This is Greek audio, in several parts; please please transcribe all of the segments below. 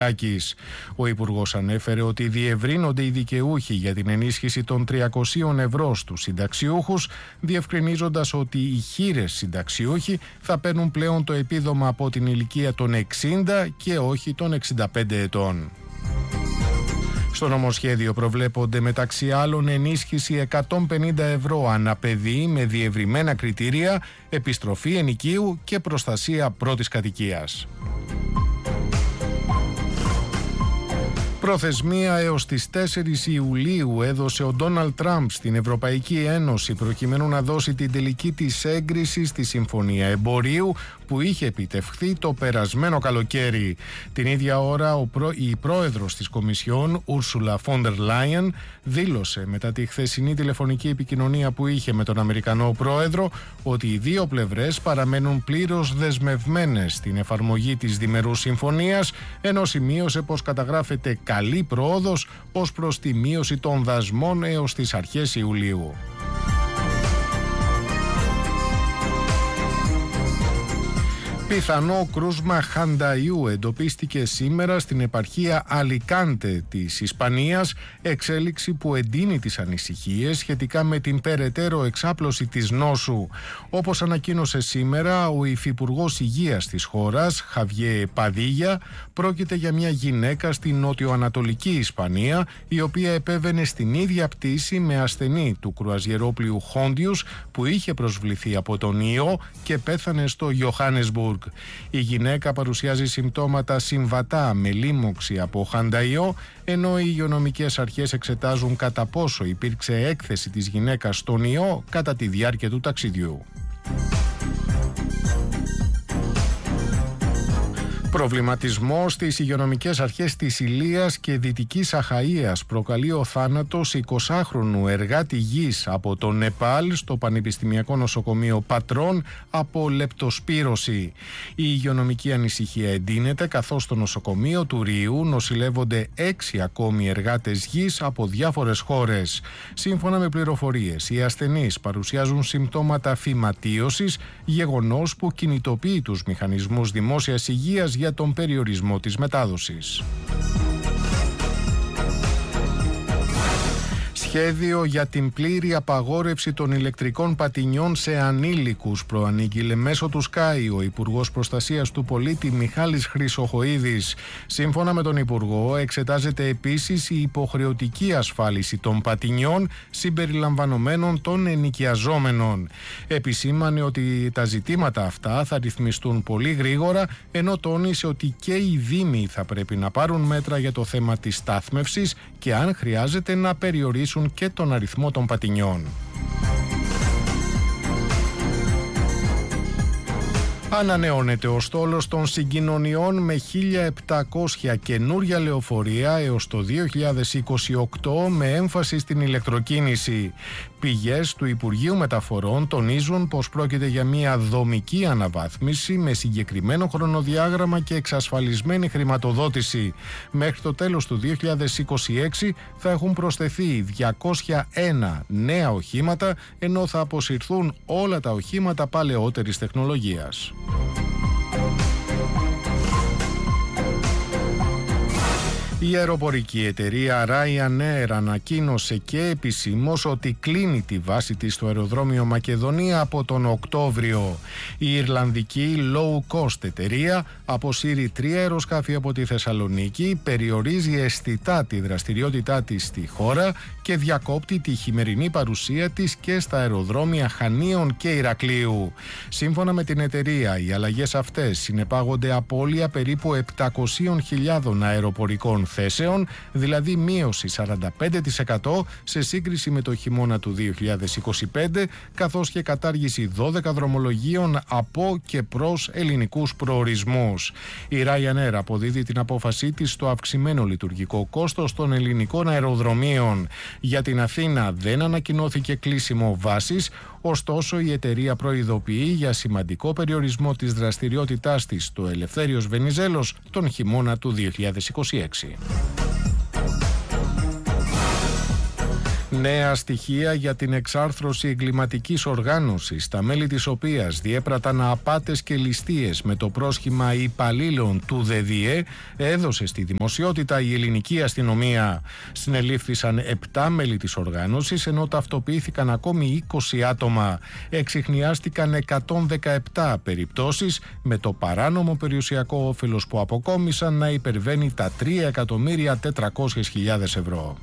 Ο Υπουργός ανέφερε ότι διευρύνονται οι δικαιούχοι για την ενίσχυση των 300 ευρώ στους συνταξιούχους, διευκρινίζοντας ότι οι χήρες συνταξιούχοι θα παίρνουν πλέον το επίδομα από την ηλικία των 60 και όχι των 65 ετών. Στο νομοσχέδιο προβλέπονται μεταξύ άλλων ενίσχυση 150 ευρώ ανά παιδί με διευρυμένα κριτήρια, επιστροφή ενοικίου και προστασία πρώτης κατοικίας. Προθεσμία έως τις 4 Ιουλίου έδωσε ο Ντόναλντ Τραμπ στην Ευρωπαϊκή Ένωση προκειμένου να δώσει την τελική της έγκριση στη Συμφωνία Εμπορίου που είχε επιτευχθεί το περασμένο καλοκαίρι. Την ίδια ώρα η πρόεδρος της Κομισιόν, Ούρσουλα Φόντερ Λάιεν, δήλωσε μετά τη χθεσινή τηλεφωνική επικοινωνία που είχε με τον Αμερικανό πρόεδρο ότι οι δύο πλευρές παραμένουν πλήρως δεσμευμένες στην εφαρμογή της διμερούς συμφωνίας, ενώ σημείωσε πως καταγράφεται καλή πρόοδος ως προς τη μείωση των δασμών έως τις αρχές Ιουλίου. Πιθανό κρούσμα Χανταϊού εντοπίστηκε σήμερα στην επαρχία Αλικάντε της Ισπανίας, εξέλιξη που εντείνει τις ανησυχίες σχετικά με την περαιτέρω εξάπλωση της νόσου. Όπως ανακοίνωσε σήμερα ο Υφυπουργός Υγείας της χώρας, Χαβιέ Παδίγια, πρόκειται για μια γυναίκα στην νότιο-ανατολική Ισπανία, η οποία επέβαινε στην ίδια πτήση με ασθενή του κρουαζιερόπλοιου Χόντιους που είχε προσβληθεί από τον ιό και πέθανε στο Ιωχάνεσμπουργκ. Η γυναίκα παρουσιάζει συμπτώματα συμβατά με λίμωξη από χανταϊό, ενώ οι υγειονομικές αρχές εξετάζουν κατά πόσο υπήρξε έκθεση της γυναίκας στον ιό κατά τη διάρκεια του ταξιδιού. Προβληματισμό στις υγειονομικές αρχές της Ηλίας και Δυτικής Αχαΐας προκαλεί ο θάνατος 20χρονου εργάτη γης από το Νεπάλ στο Πανεπιστημιακό Νοσοκομείο Πατρών από λεπτοσπύρωση. Η υγειονομική ανησυχία εντείνεται καθώς στο νοσοκομείο του Ρίου νοσηλεύονται 6 ακόμη εργάτες γης από διάφορες χώρες. Σύμφωνα με πληροφορίες, οι ασθενείς παρουσιάζουν συμπτώματα φυματίωσης, γεγονός που κινητοποιεί τους μηχανισμούς δημόσιας υγείας για τον περιορισμό της μετάδοσης. Σχέδιο για την πλήρη απαγόρευση των ηλεκτρικών πατινιών σε ανήλικους προανήγγειλε μέσω του Sky ο Υπουργός Προστασίας του Πολίτη Μιχάλης Χρυσοχοΐδης. Σύμφωνα με τον Υπουργό, εξετάζεται επίσης η υποχρεωτική ασφάλιση των πατινιών συμπεριλαμβανομένων των ενοικιαζόμενων. Επισήμανε ότι τα ζητήματα αυτά θα ρυθμιστούν πολύ γρήγορα, ενώ τόνισε ότι και οι Δήμοι θα πρέπει να πάρουν μέτρα για το θέμα της στάθμευσης και αν χρειάζεται να περιορίσουν και τον αριθμό των πατινιών. Ανανεώνεται ο στόλος των συγκοινωνιών με 1.700 καινούρια λεωφορεία έως το 2028 με έμφαση στην ηλεκτροκίνηση. Πηγές του Υπουργείου Μεταφορών τονίζουν πως πρόκειται για μια δομική αναβάθμιση με συγκεκριμένο χρονοδιάγραμμα και εξασφαλισμένη χρηματοδότηση. Μέχρι το τέλος του 2026 θα έχουν προσθεθεί 201 νέα οχήματα, ενώ θα αποσυρθούν όλα τα οχήματα παλαιότερης τεχνολογίας. Η αεροπορική εταιρεία Ryanair ανακοίνωσε και επισήμως ότι κλείνει τη βάση της στο αεροδρόμιο Μακεδονία από τον Οκτώβριο. Η Ιρλανδική low-cost εταιρεία αποσύρει 3 αεροσκάφη από τη Θεσσαλονίκη, περιορίζει αισθητά τη δραστηριότητά της στη χώρα και διακόπτει τη χειμερινή παρουσία της και στα αεροδρόμια Χανίων και Ηρακλείου. Σύμφωνα με την εταιρεία, οι αλλαγές αυτές συνεπάγονται απώλεια περίπου 700.000 αεροπορικών θέσεων, δηλαδή μείωση 45% σε σύγκριση με το χειμώνα του 2025, καθώς και κατάργηση 12 δρομολογίων από και προς ελληνικούς προορισμούς. Η Ryanair αποδίδει την απόφασή της στο αυξημένο λειτουργικό κόστος των ελληνικών αεροδρομίων. Για την Αθήνα δεν ανακοινώθηκε κλείσιμο βάσης, ωστόσο η εταιρεία προειδοποιεί για σημαντικό περιορισμό της δραστηριότητάς της στο Ελευθέριος Βενιζέλος τον χειμώνα του 2026. Νέα στοιχεία για την εξάρθρωση εγκληματικής οργάνωσης, τα μέλη της οποίας διέπραταν απάτες και ληστείες με το πρόσχημα υπαλλήλων του ΔΔΕ, έδωσε στη δημοσιότητα η ελληνική αστυνομία. Συνελήφθησαν 7 μέλη της οργάνωσης, ενώ ταυτοποιήθηκαν ακόμη 20 άτομα. Εξιχνιάστηκαν 117 περιπτώσεις, με το παράνομο περιουσιακό όφελος που αποκόμισαν να υπερβαίνει τα 3.400.000 ευρώ.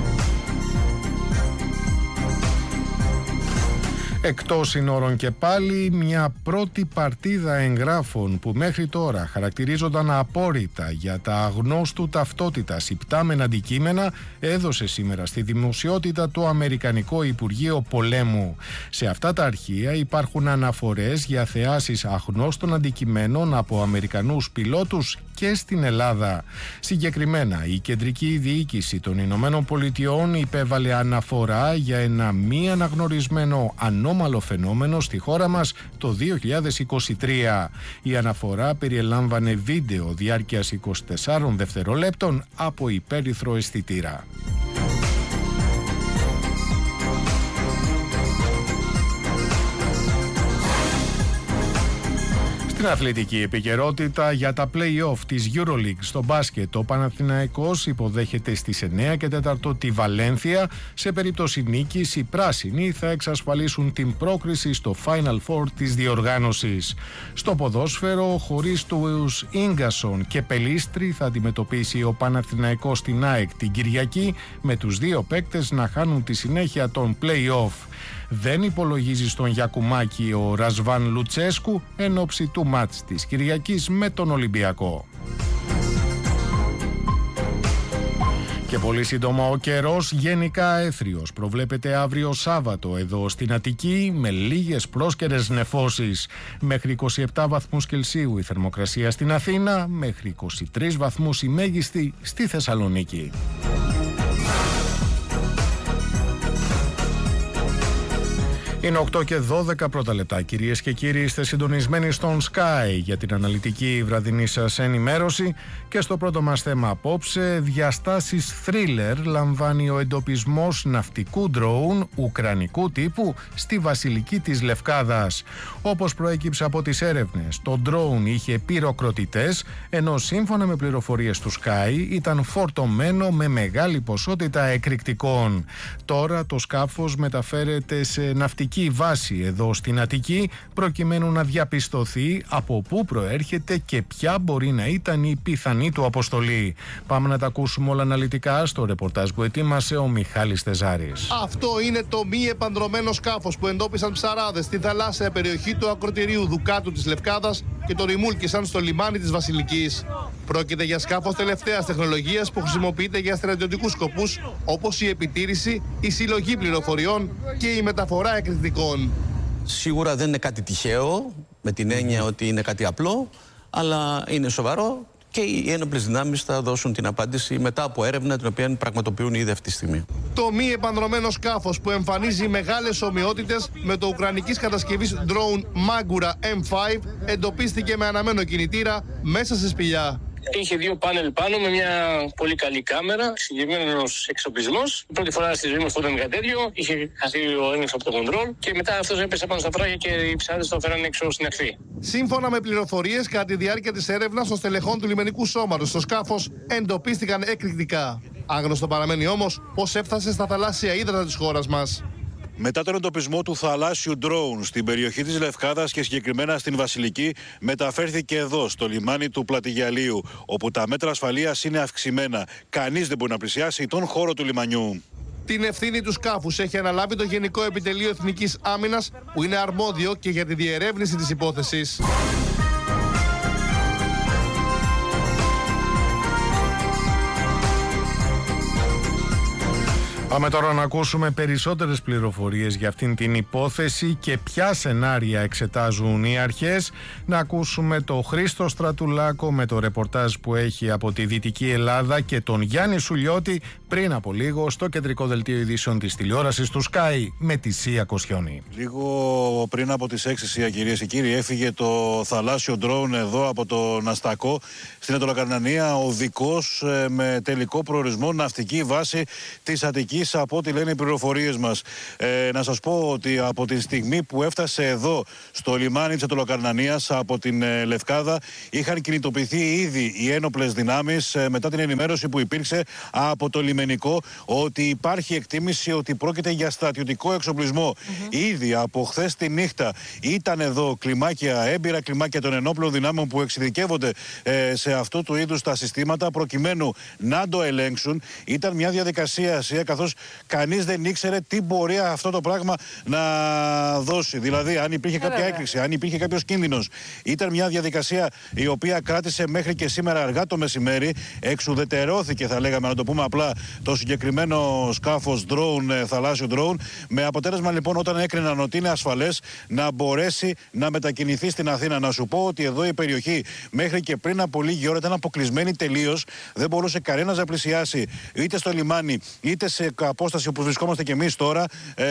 Εκτός συνόρων και πάλι, μια πρώτη παρτίδα εγγράφων που μέχρι τώρα χαρακτηρίζονταν απόρριτα για τα αγνώστου ταυτότητας υπτάμενα αντικείμενα έδωσε σήμερα στη δημοσιότητα το Αμερικανικό Υπουργείο Πολέμου. Σε αυτά τα αρχεία υπάρχουν αναφορές για θεάσεις αγνώστων αντικειμένων από Αμερικανούς πιλότους και στην Ελλάδα. Συγκεκριμένα, η Κεντρική Διοίκηση των Ηνωμένων Πολιτειών υπέβαλε αναφορά για ένα μη αναγνωρισμένο ανώμαλο φαινόμενο στη χώρα μας το 2023. Η αναφορά περιελάμβανε βίντεο διάρκειας 24 δευτερολέπτων από υπέρυθρο αισθητήρα. Στην αθλητική επικαιρότητα, για τα play-off της EuroLeague στο μπάσκετ, ο Παναθηναϊκός υποδέχεται στις 9 και 4 τη Βαλένθια. Σε περίπτωση νίκης, οι πράσινοι θα εξασφαλίσουν την πρόκριση στο Final Four της διοργάνωσης. Στο ποδόσφαιρο, χωρίς τους Ίγκασον και Πελίστρη, θα αντιμετωπίσει ο Παναθηναϊκός στην ΑΕΚ την Κυριακή, με τους δύο παίκτες να χάνουν τη συνέχεια των play-off. Δεν υπολογίζει στον Γιακουμάκη ο Ρασβάν Λουτσέσκου εν ώψη του μάτς της Κυριακής με τον Ολυμπιακό. Και πολύ σύντομα ο καιρός, γενικά έθριος. Προβλέπεται αύριο Σάββατο εδώ στην Αττική με λίγες πρόσκαιρες νεφώσεις. Μέχρι 27 βαθμούς Κελσίου η θερμοκρασία στην Αθήνα, μέχρι 23 βαθμούς η μέγιστη στη Θεσσαλονίκη. Είναι 8 και 12 πρώτα λεπτά, κυρίες και κύριοι. Είστε συντονισμένοι στον Sky για την αναλυτική βραδινή σας ενημέρωση. Και στο πρώτο μας θέμα απόψε, διαστάσεις thriller λαμβάνει ο εντοπισμός ναυτικού ντρόουν ουκρανικού τύπου στη Βασιλική της Λευκάδας. Όπως προέκυψε από τις έρευνες, το ντρόουν είχε πυροκροτητές, ενώ σύμφωνα με πληροφορίες του Sky ήταν φορτωμένο με μεγάλη ποσότητα εκρηκτικών. Τώρα το σκάφος μεταφέρεται σε ναυτική βάση εδώ στην Αττική, προκειμένου να διαπιστωθεί από πού προέρχεται και ποια μπορεί να ήταν η πιθανή του αποστολή. Πάμε να τα ακούσουμε όλα αναλυτικά στο ρεπορτάζ που ετοίμασε ο Μιχάλης Τεζάρης. Αυτό είναι το μη επανδρωμένο σκάφος που εντόπισαν ψαράδες στη θαλάσσια περιοχή του ακροτηρίου Δουκάτου της Λευκάδας και το ρημούλκησαν στο λιμάνι της Βασιλικής. Πρόκειται για σκάφος τελευταίας τεχνολογίας που χρησιμοποιείται για στρατιωτικούς σκοπούς, όπως η επιτήρηση, η συλλογή πληροφοριών και η μεταφορά εκρηκτικών. Σίγουρα δεν είναι κάτι τυχαίο, με την έννοια ότι είναι κάτι απλό, αλλά είναι σοβαρό και οι ένοπλες δυνάμεις θα δώσουν την απάντηση μετά από έρευνα την οποία πραγματοποιούν ήδη αυτή τη στιγμή. Το μη επανδρωμένο σκάφος που εμφανίζει μεγάλες ομοιότητες με το ουκρανικής κατασκευής drone Magura M5 εντοπίστηκε με αναμένο κινητήρα μέσα σε σπηλιά. Είχε 2 πάνελ πάνω με μια πολύ καλή κάμερα, συγκεκριμένος εξοπλισμός. Πρώτη φορά στη ζωή μας που ήταν κάτι τέτοιο, είχε χαθεί ο έλεγχος από το κοντρόλ και μετά αυτός έπεσε πάνω στα φράγια και οι ψάρες το φέραν έξω στην ακτή. Σύμφωνα με πληροφορίες, κατά τη διάρκεια της έρευνας των στελεχών του λιμενικού σώματος στο σκάφος εντοπίστηκαν εκρηκτικά. Άγνωστο παραμένει όμως πώς έφτασε στα θαλάσσια ύδατα της χώρας μας. Μετά τον εντοπισμό του θαλάσσιου ντρόουν στην περιοχή της Λευκάδας και συγκεκριμένα στην Βασιλική, μεταφέρθηκε εδώ, στο λιμάνι του Πλατηγιαλίου, όπου τα μέτρα ασφαλείας είναι αυξημένα. Κανείς δεν μπορεί να πλησιάσει τον χώρο του λιμανιού. Την ευθύνη του σκάφους έχει αναλάβει το Γενικό Επιτελείο Εθνικής Άμυνας, που είναι αρμόδιο και για τη διερεύνηση της υπόθεσης. Πάμε τώρα να ακούσουμε περισσότερες πληροφορίες για αυτήν την υπόθεση και ποια σενάρια εξετάζουν οι αρχές. Να ακούσουμε τον Χρήστο Στρατουλάκο με το ρεπορτάζ που έχει από τη Δυτική Ελλάδα και τον Γιάννη Σουλιώτη πριν από λίγο στο κεντρικό δελτίο ειδήσεων της τηλεόρασης του Sky με τη Σία Κοσιόνη. Λίγο πριν από τις 6, Σία, κυρίες και κύριοι, έφυγε το θαλάσσιο ντρόουν εδώ από το Ναστακό στην Αττολοκαρνανία, οδικός με τελικό προορισμό ναυτική βάση της Αττικής. ατυχής από ό,τι λένε οι πληροφορίες μας. Να σας πω ότι από τη στιγμή που έφτασε εδώ στο λιμάνι της Αττολοκαρνανίας από την Λευκάδα είχαν κινητοποιηθεί ήδη οι ένοπλες δυνάμεις μετά την ενημέρωση που υπήρξε από το λιμενικό ότι υπάρχει εκτίμηση ότι πρόκειται για στρατιωτικό εξοπλισμό. Ήδη από χθες τη νύχτα ήταν εδώ κλιμάκια, έμπειρα κλιμάκια των ενόπλων δυνάμεων που εξειδικεύονται σε αυτού του είδους τα συστήματα προκειμένου να το ελέγξουν. Ήταν μια διαδικασία καθώς κανείς δεν ήξερε τι μπορεί αυτό το πράγμα να δώσει. Δηλαδή, αν υπήρχε κάποια έκρηξη, αν υπήρχε κάποιος κίνδυνος. Ήταν μια διαδικασία η οποία κράτησε μέχρι και σήμερα αργά το μεσημέρι. Εξουδετερώθηκε, θα λέγαμε, να το πούμε απλά, το συγκεκριμένο σκάφος drone, θαλάσσιο drone. Με αποτέλεσμα, λοιπόν, όταν έκριναν ότι είναι ασφαλές, να μπορέσει να μετακινηθεί στην Αθήνα. Να σου πω ότι εδώ η περιοχή μέχρι και πριν από λίγη ώρα ήταν αποκλεισμένη τελείως. Δεν μπορούσε κανένας να πλησιάσει είτε στο λιμάνι είτε σε απόσταση όπου βρισκόμαστε και εμείς τώρα,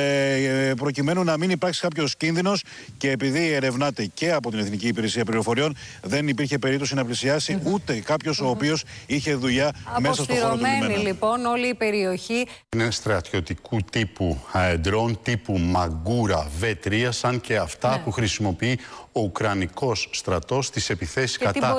προκειμένου να μην υπάρξει κάποιος κίνδυνος. Και επειδή ερευνάται και από την Εθνική Υπηρεσία Πληροφοριών, δεν υπήρχε περίπτωση να πλησιάσει ούτε κάποιος ο οποίος είχε δουλειά μέσα στο χώρο του λιμένα. Λοιπόν, όλη η περιοχή είναι στρατιωτικού τύπου drone, τύπου Μαγκούρα V3, σαν και αυτά που χρησιμοποιεί ο Ουκρανικός στρατός στις επιθέσεις κατά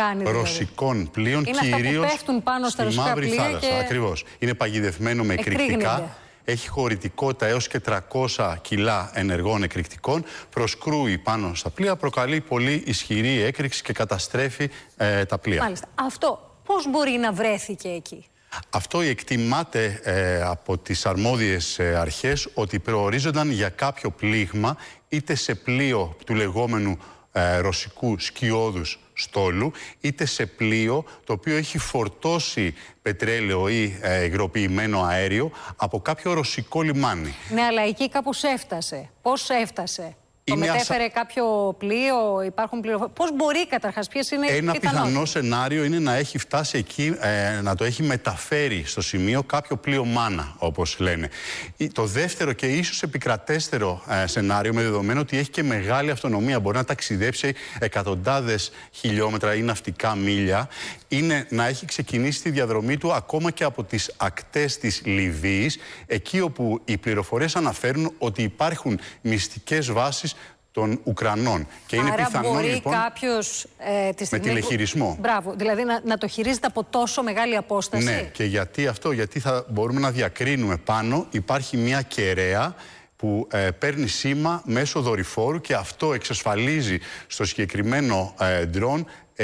ρωσικών πλοίων, κυρίως στη Μαύρη Θάλασσα. Ακριβώς. Είναι παγιδευμένο με εκρηκτικά. Έχει χωρητικότητα έως και 300 κιλά ενεργών εκρηκτικών, προσκρούει πάνω στα πλοία, προκαλεί πολύ ισχυρή έκρηξη και καταστρέφει τα πλοία. Μάλιστα. Αυτό πώς μπορεί να βρέθηκε εκεί? Αυτό εκτιμάται από τις αρμόδιες αρχές ότι προορίζονταν για κάποιο πλήγμα είτε σε πλοίο του λεγόμενου ρωσικού σκιώδους στόλου, είτε σε πλοίο το οποίο έχει φορτώσει πετρέλαιο ή υγροποιημένο αέριο από κάποιο ρωσικό λιμάνι. Ναι, αλλά εκεί κάπως έφτασε. Πώς έφτασε? Το μετέφερε κάποιο πλοίο, υπάρχουν πληροφορίες? Πώς μπορεί καταρχάς, ποιες είναι οι πιθανότητες? Ένα πιθανό σενάριο είναι να έχει φτάσει εκεί, να το έχει μεταφέρει στο σημείο κάποιο πλοίο μάνα, όπως λένε. Το δεύτερο και ίσως επικρατέστερο σενάριο, με δεδομένο ότι έχει και μεγάλη αυτονομία, μπορεί να ταξιδέψει εκατοντάδες χιλιόμετρα ή ναυτικά μίλια, είναι να έχει ξεκινήσει τη διαδρομή του ακόμα και από τις ακτές της Λιβύης, εκεί όπου οι πληροφορίες αναφέρουν ότι υπάρχουν μυστικές βάσεις των Ουκρανών. Και είναι πιθανό, μπορεί λοιπόν, κάποιος τη στιγμή με τηλεχειρισμό. Μπράβο, δηλαδή να το χειρίζεται από τόσο μεγάλη απόσταση. Ναι, και γιατί αυτό? Γιατί θα μπορούμε να διακρίνουμε πάνω. Υπάρχει μια κεραία που παίρνει σήμα μέσω δορυφόρου και αυτό εξασφαλίζει στο συγκεκριμένο drone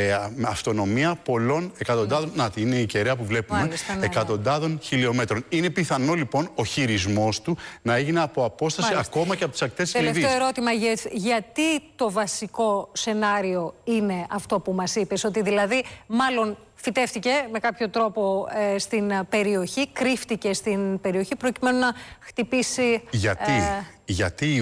αυτονομία πολλών εκατοντάδων. Να, είναι η κεραία που βλέπουμε. Μάλιστα, εκατοντάδων χιλιόμετρων. Είναι πιθανό, λοιπόν, ο χειρισμός του να έγινε από απόσταση ακόμα και από τις ακτές της Λιβύης. Τελευταίο ερώτημα, γιατί το βασικό σενάριο είναι αυτό που μας είπες, ότι δηλαδή μάλλον φυτεύτηκε με κάποιο τρόπο στην περιοχή, κρύφτηκε στην περιοχή προκειμένου να χτυπήσει... Γιατί οι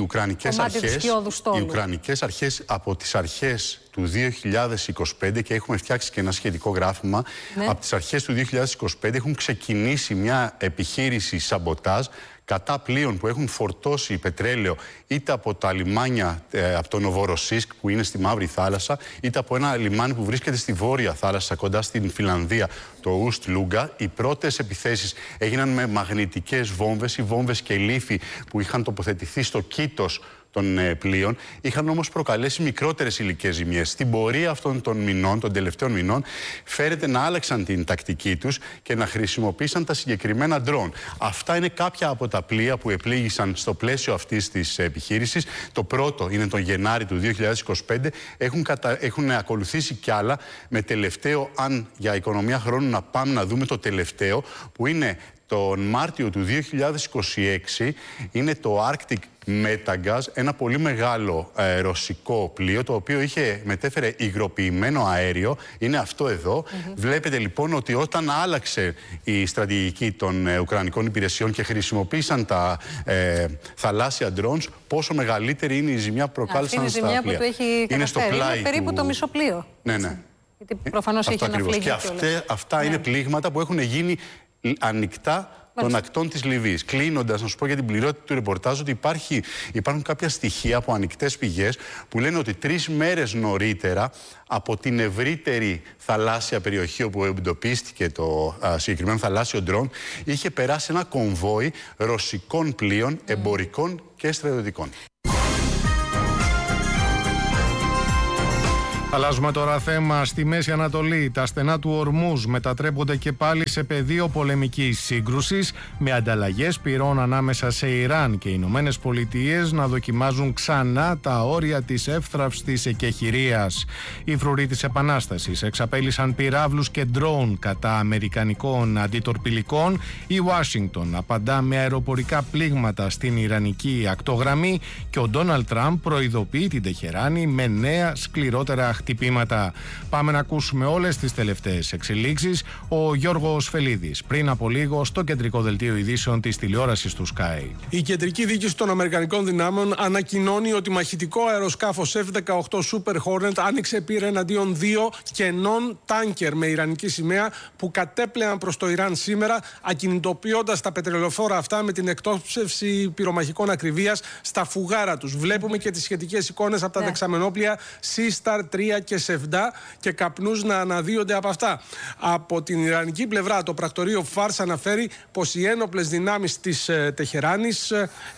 Ουκρανικές αρχές από τις αρχές του 2025, και έχουμε φτιάξει και ένα σχετικό γράφημα, από τις αρχές του 2025 έχουν ξεκινήσει μια επιχείρηση σαμποτάζ κατά πλοίων που έχουν φορτώσει πετρέλαιο είτε από τα λιμάνια, από το Νοβοροσίσκ που είναι στη Μαύρη Θάλασσα, είτε από ένα λιμάνι που βρίσκεται στη Βόρεια Θάλασσα κοντά στην Φινλανδία, το Ουστ Λούγκα. Οι πρώτες επιθέσεις έγιναν με μαγνητικές βόμβες ή βόμβες και λίθη που είχαν τοποθετηθεί στο κήτος των πλοίων. Είχαν όμως προκαλέσει μικρότερες υλικές ζημιές. Στην πορεία αυτών των μηνών, των τελευταίων μηνών, φέρεται να άλλαξαν την τακτική τους και να χρησιμοποίησαν τα συγκεκριμένα ντρόν. Αυτά είναι κάποια από τα πλοία που επλήγησαν στο πλαίσιο αυτής της επιχείρησης. Το πρώτο είναι τον Γενάρη του 2025. Έχουν ακολουθήσει κι άλλα, με τελευταίο, αν για οικονομία χρόνου να πάμε να δούμε το τελευταίο, που είναι τον Μάρτιο του 2026, είναι το Arctic Metagas, ένα πολύ μεγάλο ρωσικό πλοίο, το οποίο μετέφερε υγροποιημένο αέριο. Είναι αυτό εδώ. Βλέπετε λοιπόν ότι όταν άλλαξε η στρατηγική των Ουκρανικών υπηρεσιών και χρησιμοποίησαν τα θαλάσσια drones, πόσο μεγαλύτερη είναι η ζημιά που προκάλεσαν στα πλοία. Αυτή είναι η ζημιά που του έχει καταφέρει. Είναι περίπου το μισό πλοίο. Ναι, ναι. Γιατί προφανώς έχει ένα πλήγμα. Και αυτά είναι πλήγματα που έχουν γίνει ανοιχτά των ακτών της Λιβύης. Κλείνοντας, να σου πω για την πληρότητα του ρεπορτάζ ότι υπάρχουν κάποια στοιχεία από ανοιχτές πηγές που λένε ότι 3 μέρες νωρίτερα από την ευρύτερη θαλάσσια περιοχή όπου εντοπίστηκε το συγκεκριμένο θαλάσσιο ντρόν, είχε περάσει ένα κομβόι ρωσικών πλοίων, εμπορικών και στρατιωτικών. Αλλάζουμε τώρα θέμα. Στη Μέση Ανατολή, τα στενά του Ορμούζ μετατρέπονται και πάλι σε πεδίο πολεμικής σύγκρουσης, με ανταλλαγές πυρών ανάμεσα σε Ιράν και Ηνωμένες Πολιτείες να δοκιμάζουν ξανά τα όρια της εύθραυστης εκεχηρίας. Οι φρουροί της Επανάστασης εξαπέλυσαν πυράβλους και ντρόουν κατά αμερικανικών αντιτορπιλικών. Η Ουάσιγκτον απαντά με αεροπορικά πλήγματα στην Ιρανική ακτογραμμή και ο Ντόναλντ Τραμπ προειδοποιεί την Τεχεράνη με νέα σκληρότερα χτυπήματα. Πάμε να ακούσουμε όλες τις τελευταίες εξελίξεις. Ο Γιώργος Φελίδης πριν από λίγο στο κεντρικό δελτίο ειδήσεων της τηλεόρασης του Sky. Η κεντρική διοίκηση των Αμερικανικών δυνάμεων ανακοινώνει ότι μαχητικό αεροσκάφος F-18 Super Hornet άνοιξε πύρα εναντίον 2 κενών τάνκερ με ιρανική σημαία που κατέπλεαν προς το Ιράν σήμερα, ακινητοποιώντας τα πετρελαιοφόρα αυτά με την εκτόξευση πυρομαχικών ακριβίας στα φουγάρα τους. Βλέπουμε και τις σχετικές εικόνες από τα δεξαμενόπλια Sea-Star 3 και Σεφντά και καπνούς να αναδύονται από αυτά. Από την ιρανική πλευρά, το πρακτορείο Φάρς αναφέρει πως οι ένοπλες δυνάμεις της Τεχεράνης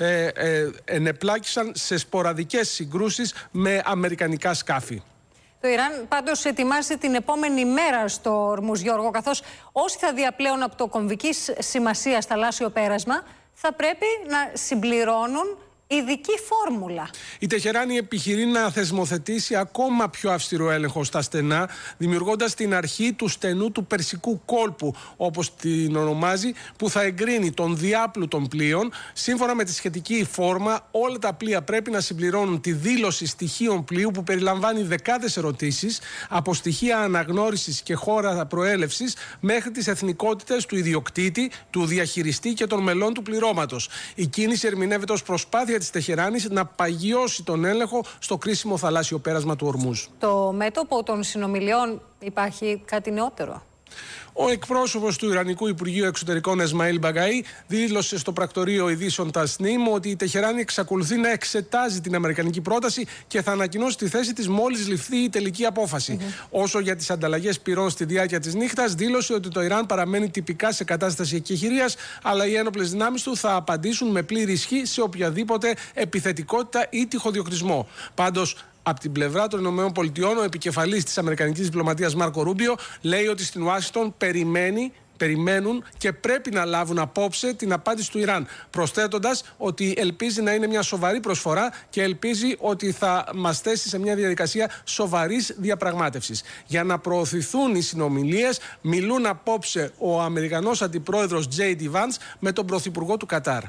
ενεπλάκησαν σε σποραδικές συγκρούσεις με αμερικανικά σκάφη. Το Ιράν πάντως ετοιμάζει την επόμενη μέρα στο Ορμούζ, Γιώργο, καθώς όσοι θα διαπλέουν από το κομβικής σημασίας θαλάσσιο πέρασμα θα πρέπει να συμπληρώνουν ειδική φόρμουλα. Η Τεχεράνη επιχειρεί να θεσμοθετήσει ακόμα πιο αυστηρό έλεγχο στα στενά, δημιουργώντας την αρχή του στενού του Περσικού κόλπου, όπως την ονομάζει, που θα εγκρίνει τον διάπλου των πλοίων. Σύμφωνα με τη σχετική φόρμα, όλα τα πλοία πρέπει να συμπληρώνουν τη δήλωση στοιχείων πλοίου που περιλαμβάνει δεκάδες ερωτήσεις, από στοιχεία αναγνώρισης και χώρα προέλευσης μέχρι τις εθνικότητες του ιδιοκτήτη, του διαχειριστή και των μελών του πληρώματος. Η κίνηση ερμηνεύεται ως προσπάθεια της Τεχεράνης να παγιώσει τον έλεγχο στο κρίσιμο θαλάσσιο πέρασμα του Ορμούζ. Το μέτωπο των συνομιλιών υπάρχει κάτι νεότερο? Ο εκπρόσωπος του Ιρανικού Υπουργείου Εξωτερικών Εσμαήλ Μπαγκαή δήλωσε στο πρακτορείο ειδήσεων Τασνίμ ότι η Τεχεράνη εξακολουθεί να εξετάζει την αμερικανική πρόταση και θα ανακοινώσει τη θέση της μόλις ληφθεί η τελική απόφαση. Όσο για τις ανταλλαγές πυρών στη διάρκεια της νύχτας, δήλωσε ότι το Ιράν παραμένει τυπικά σε κατάσταση εκεχηρίας, αλλά οι ένοπλες δυνάμεις του θα απαντήσουν με πλήρη ισχύ σε οποιαδήποτε επιθετικότητα ή τυχοδιοκτισμό. Πάντως, από την πλευρά των ΗΠΑ, ο επικεφαλής της αμερικανικής διπλωματίας Μάρκο Ρούμπιο λέει ότι στην Ουάσιγκτον περιμένουν και πρέπει να λάβουν απόψε την απάντηση του Ιράν, προσθέτοντας ότι ελπίζει να είναι μια σοβαρή προσφορά και ελπίζει ότι θα μας θέσει σε μια διαδικασία σοβαρής διαπραγμάτευσης. Για να προωθηθούν οι συνομιλίες, μιλούν απόψε ο Αμερικανός Αντιπρόεδρος J.D. Vance με τον Πρωθυπουργό του Κατάρ.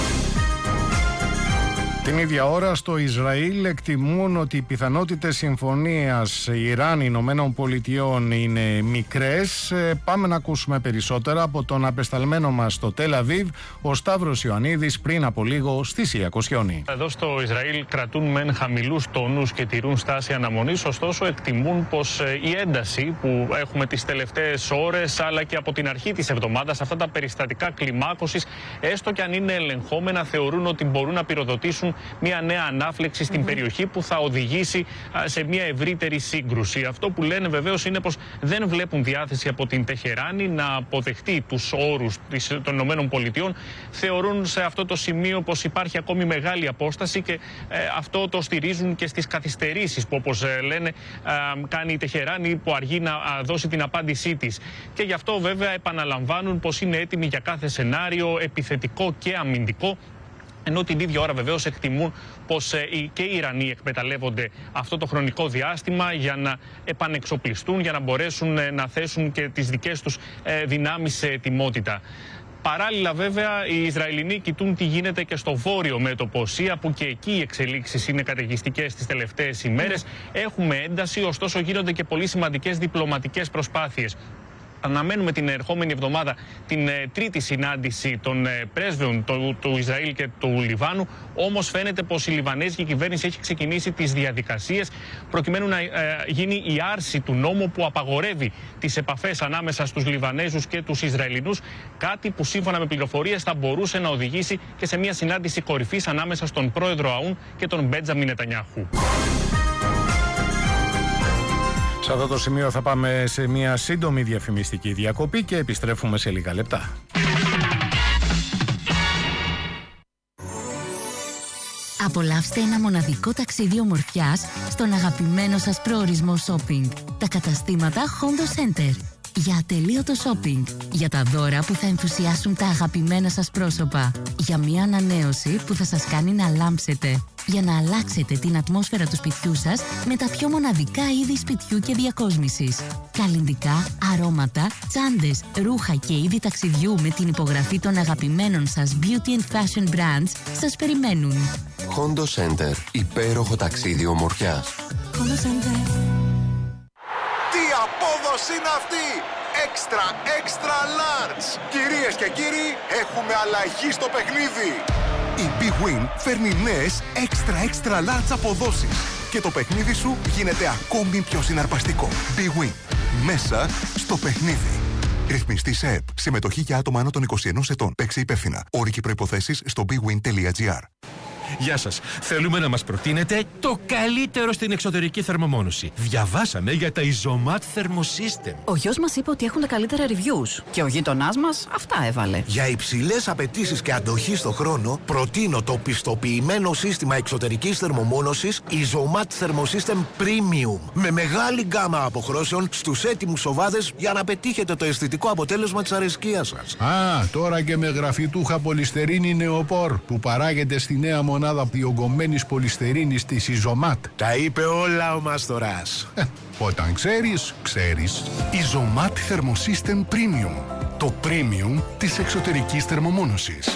Την ίδια ώρα στο Ισραήλ εκτιμούν ότι οι πιθανότητες συμφωνίας Ιράν-Ηνωμένων Πολιτειών είναι μικρές. Πάμε να ακούσουμε περισσότερα από τον απεσταλμένο μας στο Τελ Αβίβ, ο Σταύρος Ιωαννίδης, πριν από λίγο στη Σία Κοσιόνη. Εδώ στο Ισραήλ κρατούν μεν χαμηλούς τόνους και τηρούν στάση αναμονής, ωστόσο εκτιμούν πως η ένταση που έχουμε τις τελευταίες ώρες αλλά και από την αρχή της εβδομάδας, αυτά τα περιστατικά κλιμάκωσης, έστω και αν είναι ελεγχόμενα, θεωρούν ότι μπορούν να πυροδοτήσουν μια νέα ανάφλεξη στην περιοχή που θα οδηγήσει σε μια ευρύτερη σύγκρουση. Αυτό που λένε βεβαίως είναι πως δεν βλέπουν διάθεση από την Τεχεράνη να αποδεχτεί τους όρους των ΗΠΑ. Θεωρούν σε αυτό το σημείο πως υπάρχει ακόμη μεγάλη απόσταση και αυτό το στηρίζουν και στις καθυστερήσεις που, όπως λένε, κάνει η Τεχεράνη, που αργεί να δώσει την απάντησή της. Και γι' αυτό βέβαια επαναλαμβάνουν πως είναι έτοιμοι για κάθε σενάριο, επιθετικό και αμυντικό. Ενώ την ίδια ώρα βεβαίως εκτιμούν πως και οι Ιρανοί εκμεταλλεύονται αυτό το χρονικό διάστημα για να επανεξοπλιστούν, για να μπορέσουν να θέσουν και τις δικές τους δυνάμεις σε ετοιμότητα. Παράλληλα βέβαια οι Ισραηλινοί κοιτούν τι γίνεται και στο βόρειο μέτωπο Σία, που και εκεί οι εξελίξεις είναι καταιγιστικές τις τελευταίες ημέρες. Έχουμε ένταση, ωστόσο γίνονται και πολύ σημαντικές διπλωματικές προσπάθειες. Αναμένουμε την ερχόμενη εβδομάδα την τρίτη συνάντηση των πρέσβεων του Ισραήλ και του Λιβάνου. Όμως φαίνεται πως η Λιβανέζικη κυβέρνηση έχει ξεκινήσει τις διαδικασίες προκειμένου να γίνει η άρση του νόμου που απαγορεύει τις επαφές ανάμεσα στους Λιβανέζους και τους Ισραηλινούς. Κάτι που σύμφωνα με πληροφορίες θα μπορούσε να οδηγήσει και σε μια συνάντηση κορυφής ανάμεσα στον πρόεδρο Αούν και τον Μπέντζαμιν Νετανιάχου. Σε αυτό το σημείο θα πάμε σε μια σύντομη διαφημιστική διακοπή και επιστρέφουμε σε λίγα λεπτά. Απολαύστε ένα μοναδικό ταξίδι ομορφιάς στον αγαπημένο σας προορισμό shopping. Τα καταστήματα Hondo Center. Για ατελείωτο shopping. Για τα δώρα που θα ενθουσιάσουν τα αγαπημένα σας πρόσωπα. Για μια ανανέωση που θα σας κάνει να λάμψετε. Για να αλλάξετε την ατμόσφαιρα του σπιτιού σας με τα πιο μοναδικά είδη σπιτιού και διακόσμησης. Καλλυντικά, αρώματα, τσάντες, ρούχα και είδη ταξιδιού με την υπογραφή των αγαπημένων σας beauty and fashion brands σας περιμένουν. Hondo Center. Υπέροχο ταξίδι ομορφιάς. Hondo Center. Τι απόδοση είναι αυτή! Extra large! Κυρίες και κύριοι, έχουμε αλλαγή στο παιχνίδι! Η Big Win φέρνει νέες extra large αποδόσεις και το παιχνίδι σου γίνεται ακόμη πιο συναρπαστικό. Big Win. Μέσα στο παιχνίδι. Ρυθμιστή σε ΕΠ. Συμμετοχή για άτομα άνω των 21 ετών. Παίξε υπεύθυνα. Όροι και προϋποθέσεις στο bigwin.gr. Γεια σας. Θέλουμε να μας προτείνετε το καλύτερο στην εξωτερική θερμομόνωση. Διαβάσαμε για τα Isomat Thermosystem. Ο γιος μας είπε ότι έχουν τα καλύτερα reviews και ο γείτονάς μας αυτά έβαλε. Για υψηλές απαιτήσεις και αντοχή στο χρόνο, προτείνω το πιστοποιημένο σύστημα εξωτερικής θερμομόνωσης Isomat Thermosystem Premium. Με μεγάλη γκάμα αποχρώσεων στους έτοιμους σοβάδες για να πετύχετε το αισθητικό αποτέλεσμα της αρεσκίας σας. Τώρα και με γραφιτούχα πολυστερίνη νεοπόρ που παράγεται στη νέα μονάδα διογκωμένης πολυστερίνης της Isomat. Τα είπε όλα ο Μάστορας. Όταν ξέρεις, ξέρεις. Isomat Thermosystem Premium. Το premium της εξωτερικής θερμομόνωσης.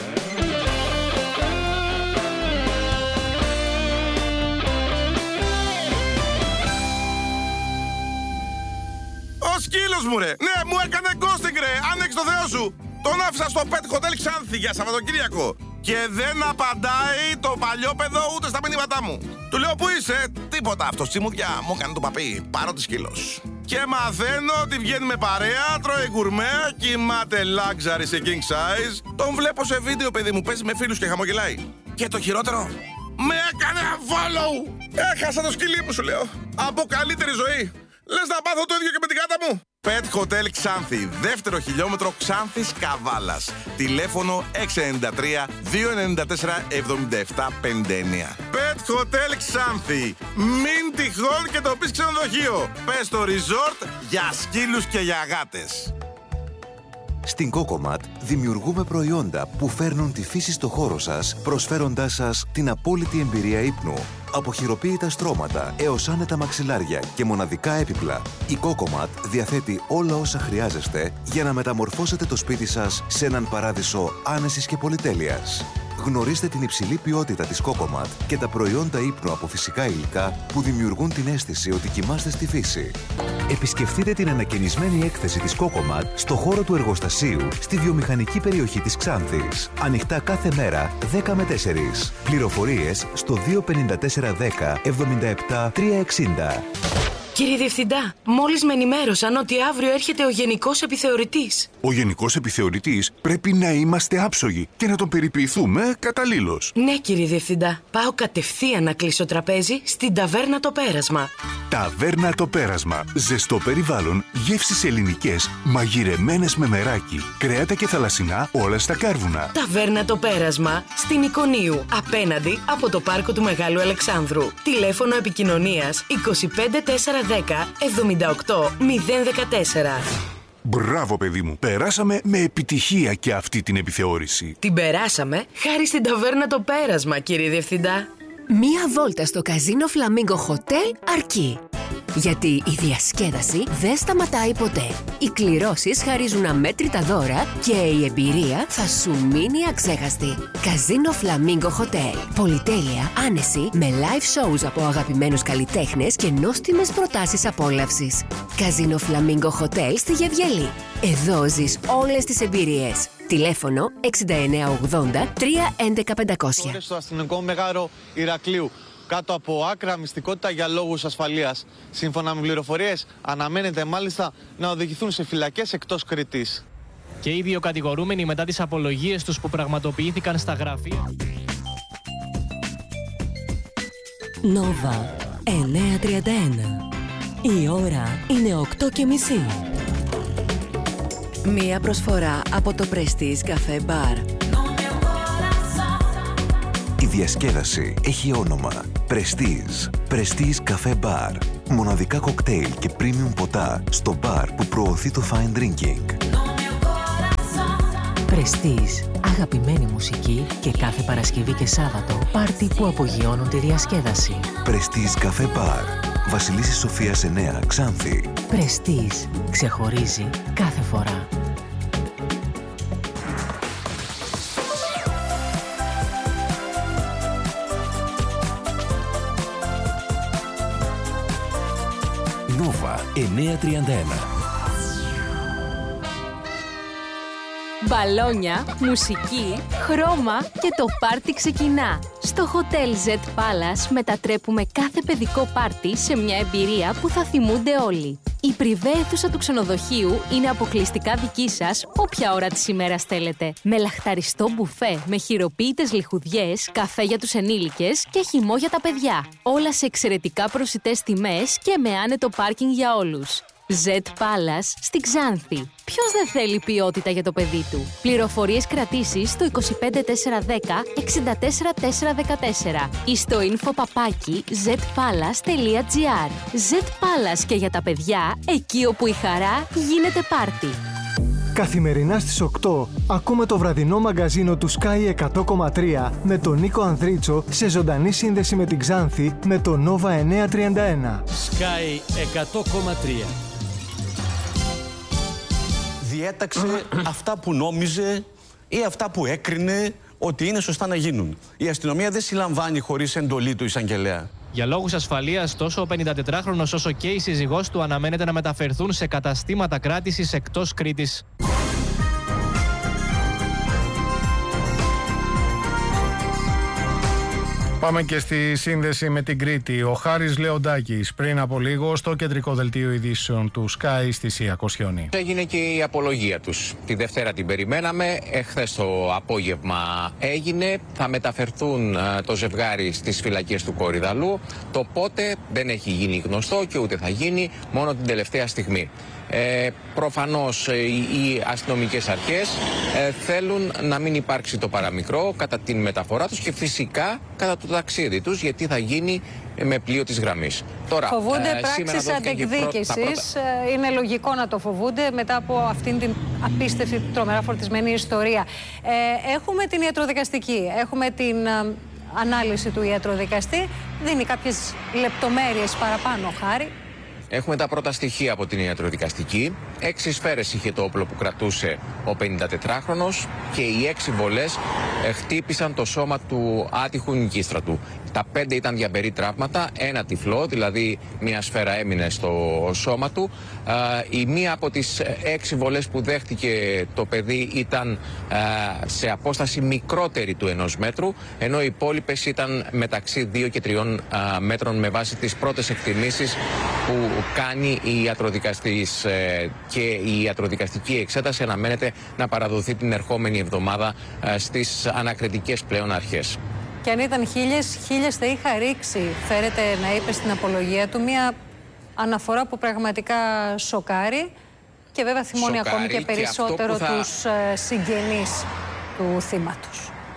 Ο σκύλος μου ρε! Ναι, μου έκανε ghosting ρε! Άνοιξε το Θεό σου! Τον άφησα στο Pet Hotel Ξάνθη για Σαββατοκύριακο και δεν απαντάει το παλιόπαιδο ούτε στα μηνύματά μου. Του λέω που είσαι, τίποτα, αυτό τσιμουδιά μου έκανε το παπί, πάρω τη σκύλος. Και μαθαίνω ότι βγαίνει με παρέα, τρώει γκουρμέ, κοιμάται luxury σε king size. Τον βλέπω σε βίντεο παιδί μου, παίζει με φίλους και χαμογελάει. Και το χειρότερο, με έκανε follow! Έχασα το σκυλί μου σου λέω, από καλύτερη ζωή. Λες να πάθω το ίδιο και με την γάτα μου. Pet Hotel Ξάνθη, δεύτερο χιλιόμετρο Ξάνθης Καβάλας. Τηλέφωνο 693 294 7759. Pet Hotel Ξάνθη. Μην τυχόν και το πεις ξενοδοχείο. Πες στο resort για σκύλους και για γάτες. Στην Cocomat δημιουργούμε προϊόντα που φέρνουν τη φύση στο χώρο σας, προσφέροντάς σας την απόλυτη εμπειρία ύπνου. Από χειροποίητα στρώματα έως άνετα μαξιλάρια και μοναδικά έπιπλα, η Cocomat διαθέτει όλα όσα χρειάζεστε για να μεταμορφώσετε το σπίτι σας σε έναν παράδεισο άνεσης και πολυτέλειας. Γνωρίστε την υψηλή ποιότητα της Cocomat και τα προϊόντα ύπνου από φυσικά υλικά που δημιουργούν την αίσθηση ότι κοιμάστε στη φύση. Επισκεφτείτε την ανακαινισμένη έκθεση της Cocomat στο χώρο του εργοστασίου στη βιομηχανική περιοχή της Ξάνθης. Ανοιχτά κάθε μέρα 10 με 4. Πληροφορίες στο 25410 77 360. Κύριε Διευθυντά, μόλις με ενημέρωσαν ότι αύριο έρχεται ο Γενικός Επιθεωρητής. Ο Γενικός Επιθεωρητής πρέπει να είμαστε άψογοι και να τον περιποιηθούμε καταλήλως. Ναι, κύριε Διευθυντά. Πάω κατευθείαν να κλείσω τραπέζι στην Ταβέρνα Το Πέρασμα. Ταβέρνα Το Πέρασμα. Ζεστό περιβάλλον, γεύσεις ελληνικές, μαγειρεμένες με μεράκι, κρέατα και θαλασσινά, όλα στα κάρβουνα. Ταβέρνα Το Πέρασμα, στην Ικονίου, απέναντι από το πάρκο του Μεγάλου Αλεξάνδρου. Τηλέφωνο επικοινωνίας 25410 78 014. Μπράβο παιδί μου, περάσαμε με επιτυχία και αυτή την επιθεώρηση. Την περάσαμε χάρη στην Ταβέρνα Το Πέρασμα, κύριε Διευθυντά. Μία βόλτα στο Καζίνο Φλαμίγκο Χοτέλ αρκεί. Γιατί η διασκέδαση δεν σταματάει ποτέ. Οι κληρώσεις χαρίζουν αμέτρητα δώρα και η εμπειρία θα σου μείνει αξέχαστη. Καζίνο Φλαμίγκο Χοτέλ. Πολυτέλεια, άνεση, με live shows από αγαπημένους καλλιτέχνες και νόστιμες προτάσεις απόλαυσης. Καζίνο Φλαμίγκο Χοτέλ στη Γεβγελή. Εδώ ζεις όλες τις εμπειρίες. Τηλέφωνο 6980 311 500. Στο αστυνομικό μέγαρο Ηρακλείου, κάτω από άκρα μυστικότητα για λόγους ασφαλείας. Σύμφωνα με πληροφορίες, αναμένεται μάλιστα να οδηγηθούν σε φυλακές εκτός Κρήτης. Και οι δύο κατηγορούμενοι μετά τις απολογίες τους που πραγματοποιήθηκαν στα γραφεία. Νόβα 9:31. Η ώρα είναι 8:30. Μία προσφορά από το Prestige Café Bar. Η διασκέδαση έχει όνομα Prestige. Prestige Café Bar. Μοναδικά κοκτέιλ και premium ποτά στο μπαρ που προωθεί το fine drinking. Prestige. Αγαπημένη μουσική και κάθε Παρασκευή και Σάββατο πάρτι που απογειώνουν τη διασκέδαση. Prestige Café Bar. Βασιλίσσης Σοφίας 9, Ξάνθη. Prestige. Ξεχωρίζει κάθε φορά. Νόβα 9:31. Μπαλόνια, μουσική, χρώμα και το πάρτι ξεκινά. Στο Hotel Z Palace μετατρέπουμε κάθε παιδικό πάρτι σε μια εμπειρία που θα θυμούνται όλοι. Η πριβέ αίθουσα του ξενοδοχείου είναι αποκλειστικά δική σας όποια ώρα της ημέρας θέλετε. Με λαχταριστό μπουφέ, με χειροποίητες λιχουδιές, καφέ για τους ενήλικες και χυμό για τα παιδιά. Όλα σε εξαιρετικά προσιτές τιμές και με άνετο πάρκινγκ για όλους. Z Palace στη Ξάνθη. Ποιος δεν θέλει ποιότητα για το παιδί του? Πληροφορίες κρατήσεις στο 25410 64414 ή στο info@zpalace.gr. Z Palace και για τα παιδιά, εκεί όπου η χαρά γίνεται πάρτι. Καθημερινά στις 8 ακούμε το βραδινό μαγκαζίνο του Sky 100,3 με τον Νίκο Ανδρίτσο σε ζωντανή σύνδεση με την Ξάνθη με το Nova 931. Sky 100,3. Διέταξε αυτά που νόμιζε ή αυτά που έκρινε ότι είναι σωστά να γίνουν. Η αστυνομία δεν συλλαμβάνει χωρίς εντολή του εισαγγελέα. Για λόγους ασφαλείας, τόσο ο 54χρονος όσο και η σύζυγός του αναμένεται να μεταφερθούν σε καταστήματα κράτησης εκτός Κρήτης. Πάμε και στη σύνδεση με την Κρήτη. Ο Χάρης Λεοντάκης πριν από λίγο στο κεντρικό δελτίο ειδήσεων του Sky στη Σία Κοσιόνη. Έγινε και η απολογία τους. Τη Δευτέρα την περιμέναμε, εχθές το απόγευμα έγινε. Θα μεταφερθούν το ζευγάρι στις φυλακές του Κορυδαλού. Το πότε δεν έχει γίνει γνωστό και ούτε θα γίνει, μόνο την τελευταία στιγμή. Προφανώς οι αστυνομικές αρχές θέλουν να μην υπάρξει το παραμικρό κατά την μεταφορά τους και φυσικά κατά το ταξίδι τους, γιατί θα γίνει με πλοίο της γραμμής. Τώρα, φοβούνται πράξεις αντεκδίκησης. Είναι λογικό να το φοβούνται μετά από αυτήν την απίστευτη, τρομερά φορτισμένη ιστορία. Έχουμε την ιατροδικαστική, έχουμε την ανάλυση του ιατροδικαστή. Δίνει κάποιες λεπτομέρειες παραπάνω, Χάρη. Έχουμε τα πρώτα στοιχεία από την ιατροδικαστική. 6 σφαίρες είχε το όπλο που κρατούσε ο 54χρονος και οι 6 βολές χτύπησαν το σώμα του άτυχου νοικίστρατου. Τα 5 ήταν διαμπερή τραύματα, 1 τυφλό, δηλαδή μία σφαίρα έμεινε στο σώμα του. Η μία από τις 6 βολές που δέχτηκε το παιδί ήταν σε απόσταση μικρότερη του 1 μέτρου, ενώ οι υπόλοιπες ήταν μεταξύ 2 και 3 μέτρων με βάση τις πρώτες εκτιμήσεις που κάνει η ιατροδικαστής, και η ιατροδικαστική εξέταση αναμένεται να παραδοθεί την ερχόμενη εβδομάδα στις ανακριτικές πλέον αρχές. Και αν ήταν χίλιες θα είχα ρίξει, φέρεται να είπε στην απολογία του, μια αναφορά που πραγματικά σοκάρει και βέβαια θυμώνει ακόμη και περισσότερο τους συγγενείς του θύματος.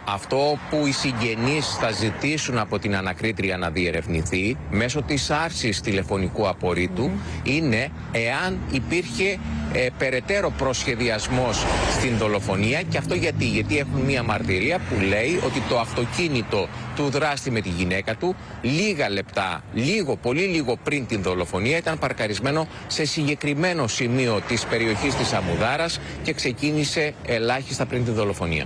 Αυτό που οι συγγενείς θα ζητήσουν από την ανακρίτρια να διερευνηθεί μέσω της άρσης τηλεφωνικού απορρίτου είναι εάν υπήρχε περαιτέρω προσχεδιασμός στην δολοφονία. Και αυτό γιατί έχουν μία μαρτυρία που λέει ότι το αυτοκίνητο του δράστη με τη γυναίκα του λίγα λεπτά, πολύ λίγο πριν την δολοφονία, ήταν παρκαρισμένο σε συγκεκριμένο σημείο της περιοχής της Αμμουδάρας και ξεκίνησε ελάχιστα πριν την δολοφονία.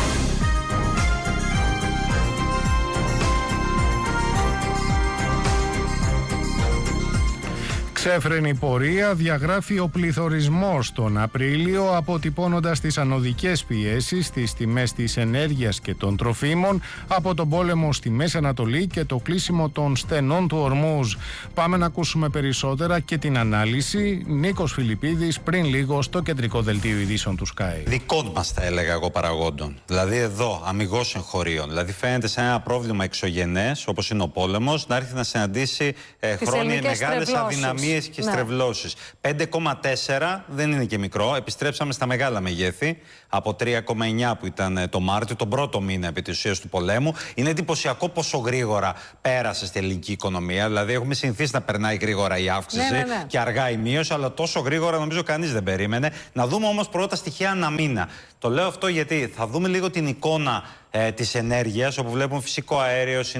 Ξέφρενη πορεία διαγράφει ο πληθωρισμός τον Απρίλιο, αποτυπώνοντας τις ανωδικές πιέσεις στις τιμές της ενέργειας και των τροφίμων από τον πόλεμο στη Μέση Ανατολή και το κλείσιμο των στενών του Ορμούζ. Πάμε να ακούσουμε περισσότερα και την ανάλυση. Νίκος Φιλιππίδης πριν λίγο στο κεντρικό δελτίο ειδήσεων του Sky. Δικών μας, θα έλεγα εγώ, παραγόντων. Δηλαδή εδώ, αμιγώς εγχωρίων. Δηλαδή φαίνεται σε ένα πρόβλημα εξωγενές, όπως είναι ο πόλεμος, να έρθει να συναντήσει χρόνια μεγάλες αδυναμίες και στρεβλώσεις. 5,4 δεν είναι και μικρό. Επιστρέψαμε στα μεγάλα μεγέθη από 3,9 που ήταν το Μάρτιο, τον πρώτο μήνα επί της ουσίας του πολέμου. Είναι εντυπωσιακό πόσο γρήγορα πέρασε στην ελληνική οικονομία. Δηλαδή, έχουμε συνηθίσει να περνάει γρήγορα η αύξηση και αργά η μείωση, αλλά τόσο γρήγορα νομίζω κανείς δεν περίμενε. Να δούμε όμως πρώτα στοιχεία ανά μήνα. Το λέω αυτό γιατί θα δούμε λίγο την εικόνα της ενέργειας, όπου βλέπουμε φυσικό αέριο συν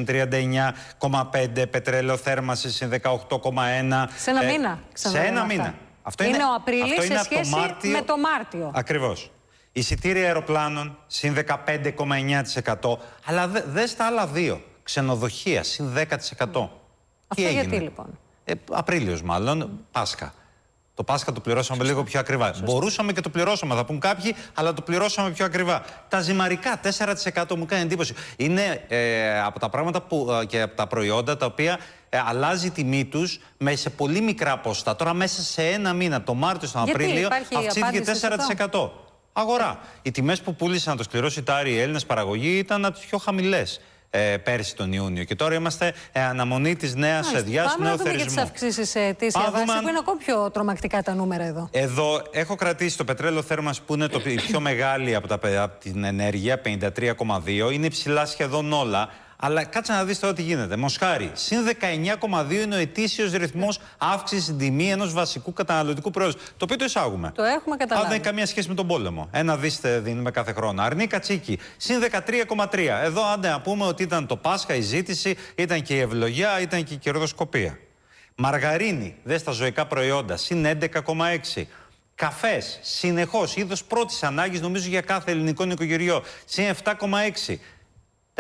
39,5, πετρέλαιο θέρμανση συν 18,1. Σε ένα μήνα. Σε ένα μήνα. Αυτό είναι ο Απρίλης σε σχέση με το Μάρτιο. Ακριβώς. Εισιτήρια αεροπλάνων συν 15,9%. Αλλά δες τα άλλα δύο. Ξενοδοχεία συν 10%. Αυτό γιατί λοιπόν? Απρίλιος μάλλον, Πάσχα. Το Πάσχα το πληρώσαμε λίγο πιο ακριβά. Μπορούσαμε και το πληρώσαμε, θα πούν κάποιοι, αλλά το πληρώσαμε πιο ακριβά. Τα ζυμαρικά, 4% μου κάνει εντύπωση. Είναι από τα πράγματα και από τα προϊόντα τα οποία αλλάζει η τιμή τους σε πολύ μικρά ποσοστά. Τώρα μέσα σε ένα μήνα, το Μάρτιο στον Απρίλιο, αυξήθηκε 4%. Αγορά. Οι τιμές που πούλησαν το σκληρό σιτάρι οι Έλληνες παραγωγοί ήταν από τις πιο χαμηλές πέρσι τον Ιούνιο. Και τώρα είμαστε αναμονή της νέας διάσης, νέου θερισμού. Πάμε να δούμε και τις αυξήσεις σε αιτήσια βάση, που είναι ακόμη πιο τρομακτικά τα νούμερα εδώ. Εδώ έχω κρατήσει το πετρέλαιο θέρμανση που είναι η πιο μεγάλη από την ενέργεια, 53,2. Είναι υψηλά σχεδόν όλα. Αλλά κάτσε να δεις τώρα τι γίνεται. Μοσχάρι, συν 19,2 είναι ο ετήσιος ρυθμός αύξησης στην τιμή ενός βασικού καταναλωτικού προϊόντος. Το οποίο το εισάγουμε. Το έχουμε καταλάβει. Δεν έχει καμία σχέση με τον πόλεμο. Ένα δίστε δίνουμε κάθε χρόνο. Αρνή κατσίκι, συν 13,3. Εδώ άντε να πούμε ότι ήταν το Πάσχα, η ζήτηση, ήταν και η ευλογιά, ήταν και η κερδοσκοπία. Μαργαρίνη, δες τα ζωικά προϊόντα, συν 11,6. Καφές, συνεχώς, είδος πρώτης ανάγκης, νομίζω για κάθε ελληνικό νοικοκυριό, συν 7,6. Τα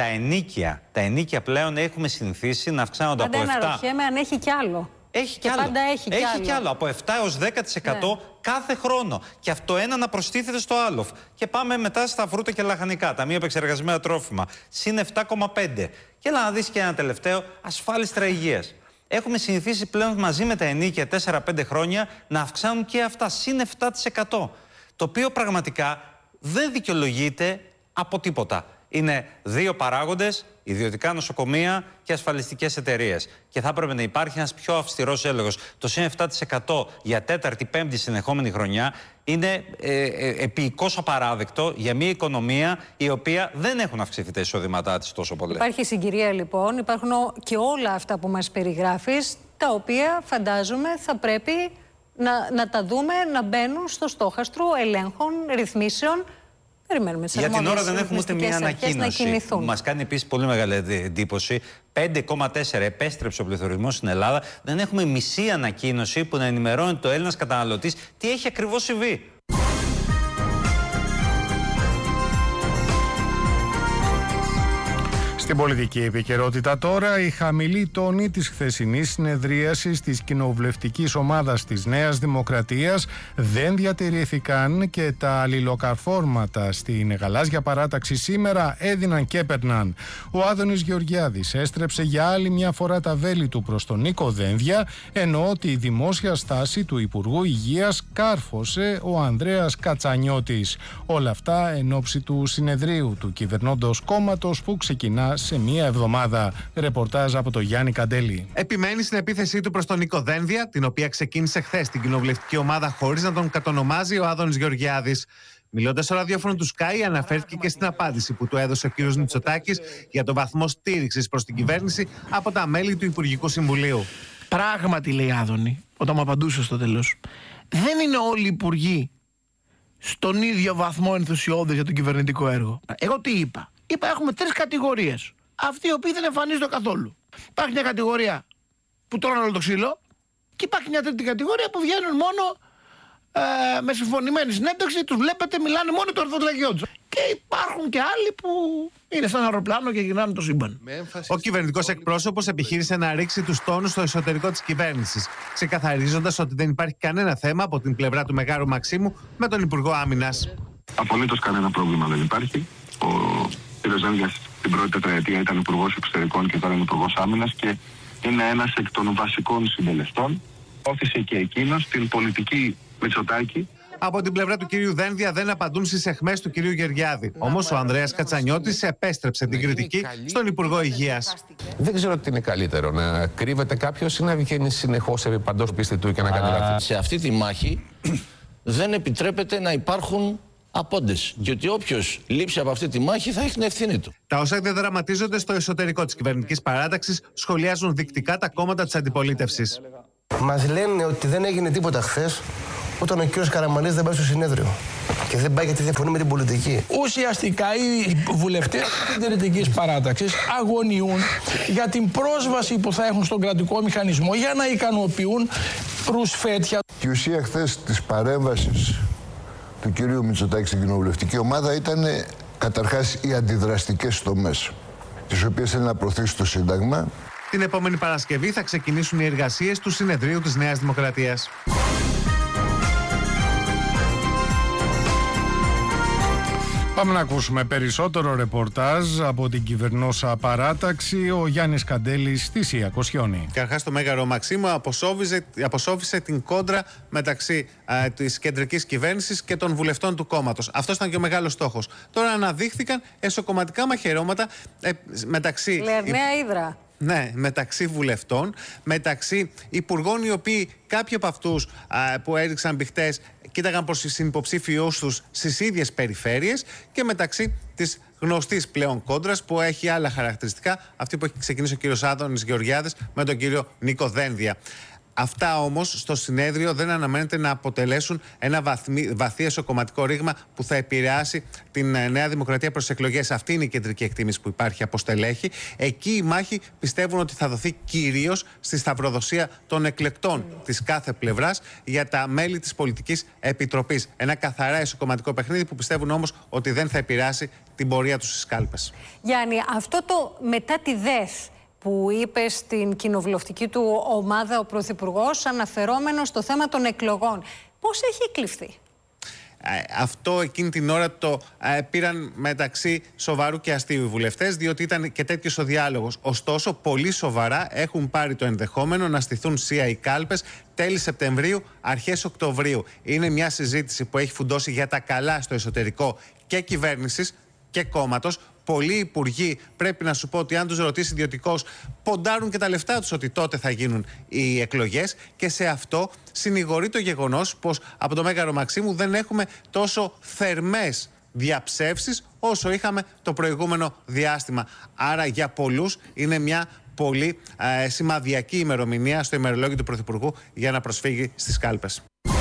ενίκια πλέον έχουμε συνηθίσει να αυξάνονται από 7. Πάντα αναρωτιέμαι αν έχει κι άλλο. Έχει κι άλλο. Πάντα έχει κι άλλο. Από 7 έως 10% κάθε χρόνο. Και αυτό ένα να προστίθεται στο άλλο. Και πάμε μετά στα φρούτα και λαχανικά, τα μη επεξεργασμένα τρόφιμα. Συν 7,5. Και έλα να δεις και ένα τελευταίο, ασφάλιστρα υγείας. Έχουμε συνηθίσει πλέον μαζί με τα ενίκια 4-5 χρόνια να αυξάνουν και αυτά συν 7%. Το οποίο πραγματικά δεν δικαιολογείται από τίποτα. Είναι δύο παράγοντες, ιδιωτικά νοσοκομεία και ασφαλιστικές εταιρείες. Και θα έπρεπε να υπάρχει ένας πιο αυστηρός έλεγχος. Το συν 7% για τέταρτη-πέμπτη συνεχόμενη χρονιά είναι επικώς απαράδεκτο για μια οικονομία η οποία δεν έχουν αυξηθεί τα εισοδήματά της τόσο πολύ. Υπάρχει συγκυρία λοιπόν, υπάρχουν και όλα αυτά που μας περιγράφεις, τα οποία φαντάζομαι θα πρέπει να τα δούμε να μπαίνουν στο στόχαστρο ελέγχων, ρυθμίσεων. Για την ώρα δεν έχουμε ούτε μία ανακοίνωση. Μας κάνει επίσης πολύ μεγάλη εντύπωση. 5,4 επέστρεψε ο πληθωρισμός στην Ελλάδα. Δεν έχουμε μισή ανακοίνωση που να ενημερώνει το Έλληνας καταναλωτής τι έχει ακριβώς συμβεί. Στην πολιτική επικαιρότητα τώρα, η χαμηλή τόνη της χθεσινής συνεδρίασης της κοινοβουλευτικής ομάδας της Νέας Δημοκρατίας δεν διατηρήθηκαν και τα αλληλοκαρφόρματα στην γαλάζια παράταξη σήμερα έδιναν και έπαιρναν. Ο Άδωνης Γεωργιάδης έστρεψε για άλλη μια φορά τα βέλη του προς τον Νίκο Δένδια, ενώ τη δημόσια στάση του Υπουργού Υγείας κάρφωσε ο Ανδρέας Κατσανιώτης. Όλα αυτά εν ώψη του συνεδρίου του κυβερνώντος κόμματος που ξεκινά σε μία εβδομάδα. Ρεπορτάζ από τον Γιάννη Καντέλη. Επιμένει στην επίθεσή του προς τον Νίκο Δένδια, την οποία ξεκίνησε χθες στην κοινοβουλευτική ομάδα χωρίς να τον κατονομάζει ο Άδωνης Γεωργιάδης. Μιλώντας στο ραδιόφωνο του Sky, αναφέρθηκε και στην απάντηση που του έδωσε ο κ. Μητσοτάκης για τον βαθμό στήριξης προς την κυβέρνηση από τα μέλη του Υπουργικού Συμβουλίου. Πράγματι, λέει Άδωνη, όταν μου απαντούσε στο τέλος, δεν είναι όλοι οι υπουργοί στον ίδιο βαθμό ενθουσιώδες για το κυβερνητικό έργο. Εγώ τι είπα? Είπα έχουμε 3 κατηγορίες. Αυτοί οι οποίοι δεν εμφανίζονται καθόλου. Υπάρχει μια κατηγορία που τρώνε όλο το ξύλο και υπάρχει μια τρίτη κατηγορία που βγαίνουν μόνο με συμφωνημένη συνέντευξη, τους βλέπετε, μιλάνε μόνο το ορθολογιό τους. Και υπάρχουν και άλλοι που είναι σαν αεροπλάνο και γυρνάνε το σύμπαν. Ο κυβερνητικός εκπρόσωπος επιχείρησε να ρίξει τους τόνους στο εσωτερικό της κυβέρνησης, ξεκαθαρίζοντας ότι δεν υπάρχει κανένα θέμα από την πλευρά του Μεγάρου Μαξίμου με τον Υπουργό Άμυνας. Απολύτως κανένα πρόβλημα δεν υπάρχει. Ο κ. Δένδιας την πρώτη τετραετία ήταν Υπουργός Εξωτερικών και τώρα είναι Υπουργός Άμυνας και είναι ένας εκ των βασικών συντελεστών. Όθησε και εκείνος την πολιτική Μητσοτάκη. Από την πλευρά του κυρίου Δένδια δεν απαντούν στις αιχμές του κυρίου Γεωργιάδη. Όμως ο Ανδρέας Κατσανιώτης επέστρεψε την κριτική στον Υπουργό Υγείας. Δεν ξέρω τι είναι καλύτερο, να κρύβεται κάποιος ή να βγαίνει συνεχώς επί παντός πίστη του και να κάνει λάθη. Σε αυτή τη μάχη δεν επιτρέπεται να υπάρχουν απόντες. Γιατί όποιος λείψει από αυτή τη μάχη θα έχει την ευθύνη του. Τα όσα διαδραματίζονται στο εσωτερικό της κυβερνητικής παράταξης σχολιάζουν δεικτικά τα κόμματα της αντιπολίτευσης. Μας λένε ότι δεν έγινε τίποτα χθες όταν ο κύριος Καραμανλής δεν πάει στο συνέδριο. Και δεν πάει γιατί διαφωνεί με την πολιτική. Ουσιαστικά οι βουλευτές της συντηρητικής παράταξης αγωνιούν για την πρόσβαση που θα έχουν στον κρατικό μηχανισμό για να ικανοποιούν ρουσφέτια. Η ουσία χθες της παρέμβασης του κυρίου Μητσοτάκη στην κοινοβουλευτική ομάδα ήταν καταρχάς οι αντιδραστικές τομές, τις οποίες θέλει να προωθήσει το Σύνταγμα. Την επόμενη Παρασκευή θα ξεκινήσουν οι εργασίες του συνεδρίου της Νέας Δημοκρατίας. Πάμε να ακούσουμε περισσότερο ρεπορτάζ από την κυβερνόσα παράταξη. Ο Γιάννης Καντέλης στη Σία Κοσιόνη. Καταρχάς το Μέγαρο Μαξίμου αποσόβησε την κόντρα μεταξύ της κεντρικής κυβέρνησης και των βουλευτών του κόμματος. Αυτό ήταν και ο μεγάλος στόχος. Τώρα αναδείχθηκαν εσωκομματικά μαχαιρώματα μεταξύ... Λερναία Ύδρα. Ναι, μεταξύ βουλευτών, μεταξύ υπουργών, οι οποίοι κάποιοι από αυτούς που έριξαν μπιχτές κοίταγαν προς τους συνυποψήφιους τους στις ίδιες περιφέρειες και μεταξύ της γνωστής πλέον κόντρας που έχει άλλα χαρακτηριστικά, αυτή που έχει ξεκινήσει ο κύριος Άδωνης Γεωργιάδης με τον κύριο Νίκο Δένδια. Αυτά όμως στο συνέδριο δεν αναμένεται να αποτελέσουν ένα βαθύ εσωκομματικό ρήγμα που θα επηρεάσει την Νέα Δημοκρατία προς τις εκλογές. Αυτή είναι η κεντρική εκτίμηση που υπάρχει από στελέχη. Εκεί η μάχη πιστεύουν ότι θα δοθεί κυρίως στη σταυροδοσία των εκλεκτών της κάθε πλευράς για τα μέλη της Πολιτικής Επιτροπής. Ένα καθαρά εσωκομματικό παιχνίδι που πιστεύουν όμως ότι δεν θα επηρεάσει την πορεία τους στις κάλπες. Γιάννη, αυτό το μετά τη ΔΕΘ που είπε στην κοινοβουλευτική του ομάδα ο Πρωθυπουργός, αναφερόμενος στο θέμα των εκλογών, πώς έχει κλειφθεί? Αυτό εκείνη την ώρα το πήραν μεταξύ σοβαρού και αστείου οι βουλευτές, διότι ήταν και τέτοιος ο διάλογος. Ωστόσο, πολύ σοβαρά έχουν πάρει το ενδεχόμενο να στηθούν ΣΥΑ οι κάλπες τέλη Σεπτεμβρίου, αρχές Οκτωβρίου. Είναι μια συζήτηση που έχει φουντώσει για τα καλά στο εσωτερικό και κυβέρνησης και κόμματος. Πολλοί υπουργοί, πρέπει να σου πω ότι αν τους ρωτήσει ιδιωτικώς, ποντάρουν και τα λεφτά τους ότι τότε θα γίνουν οι εκλογές και σε αυτό συνηγορεί το γεγονός πως από το Μέγαρο Μαξίμου δεν έχουμε τόσο θερμές διαψεύσεις όσο είχαμε το προηγούμενο διάστημα. Άρα για πολλούς είναι μια πολύ σημαδιακή ημερομηνία στο ημερολόγιο του Πρωθυπουργού για να προσφύγει στις κάλπες.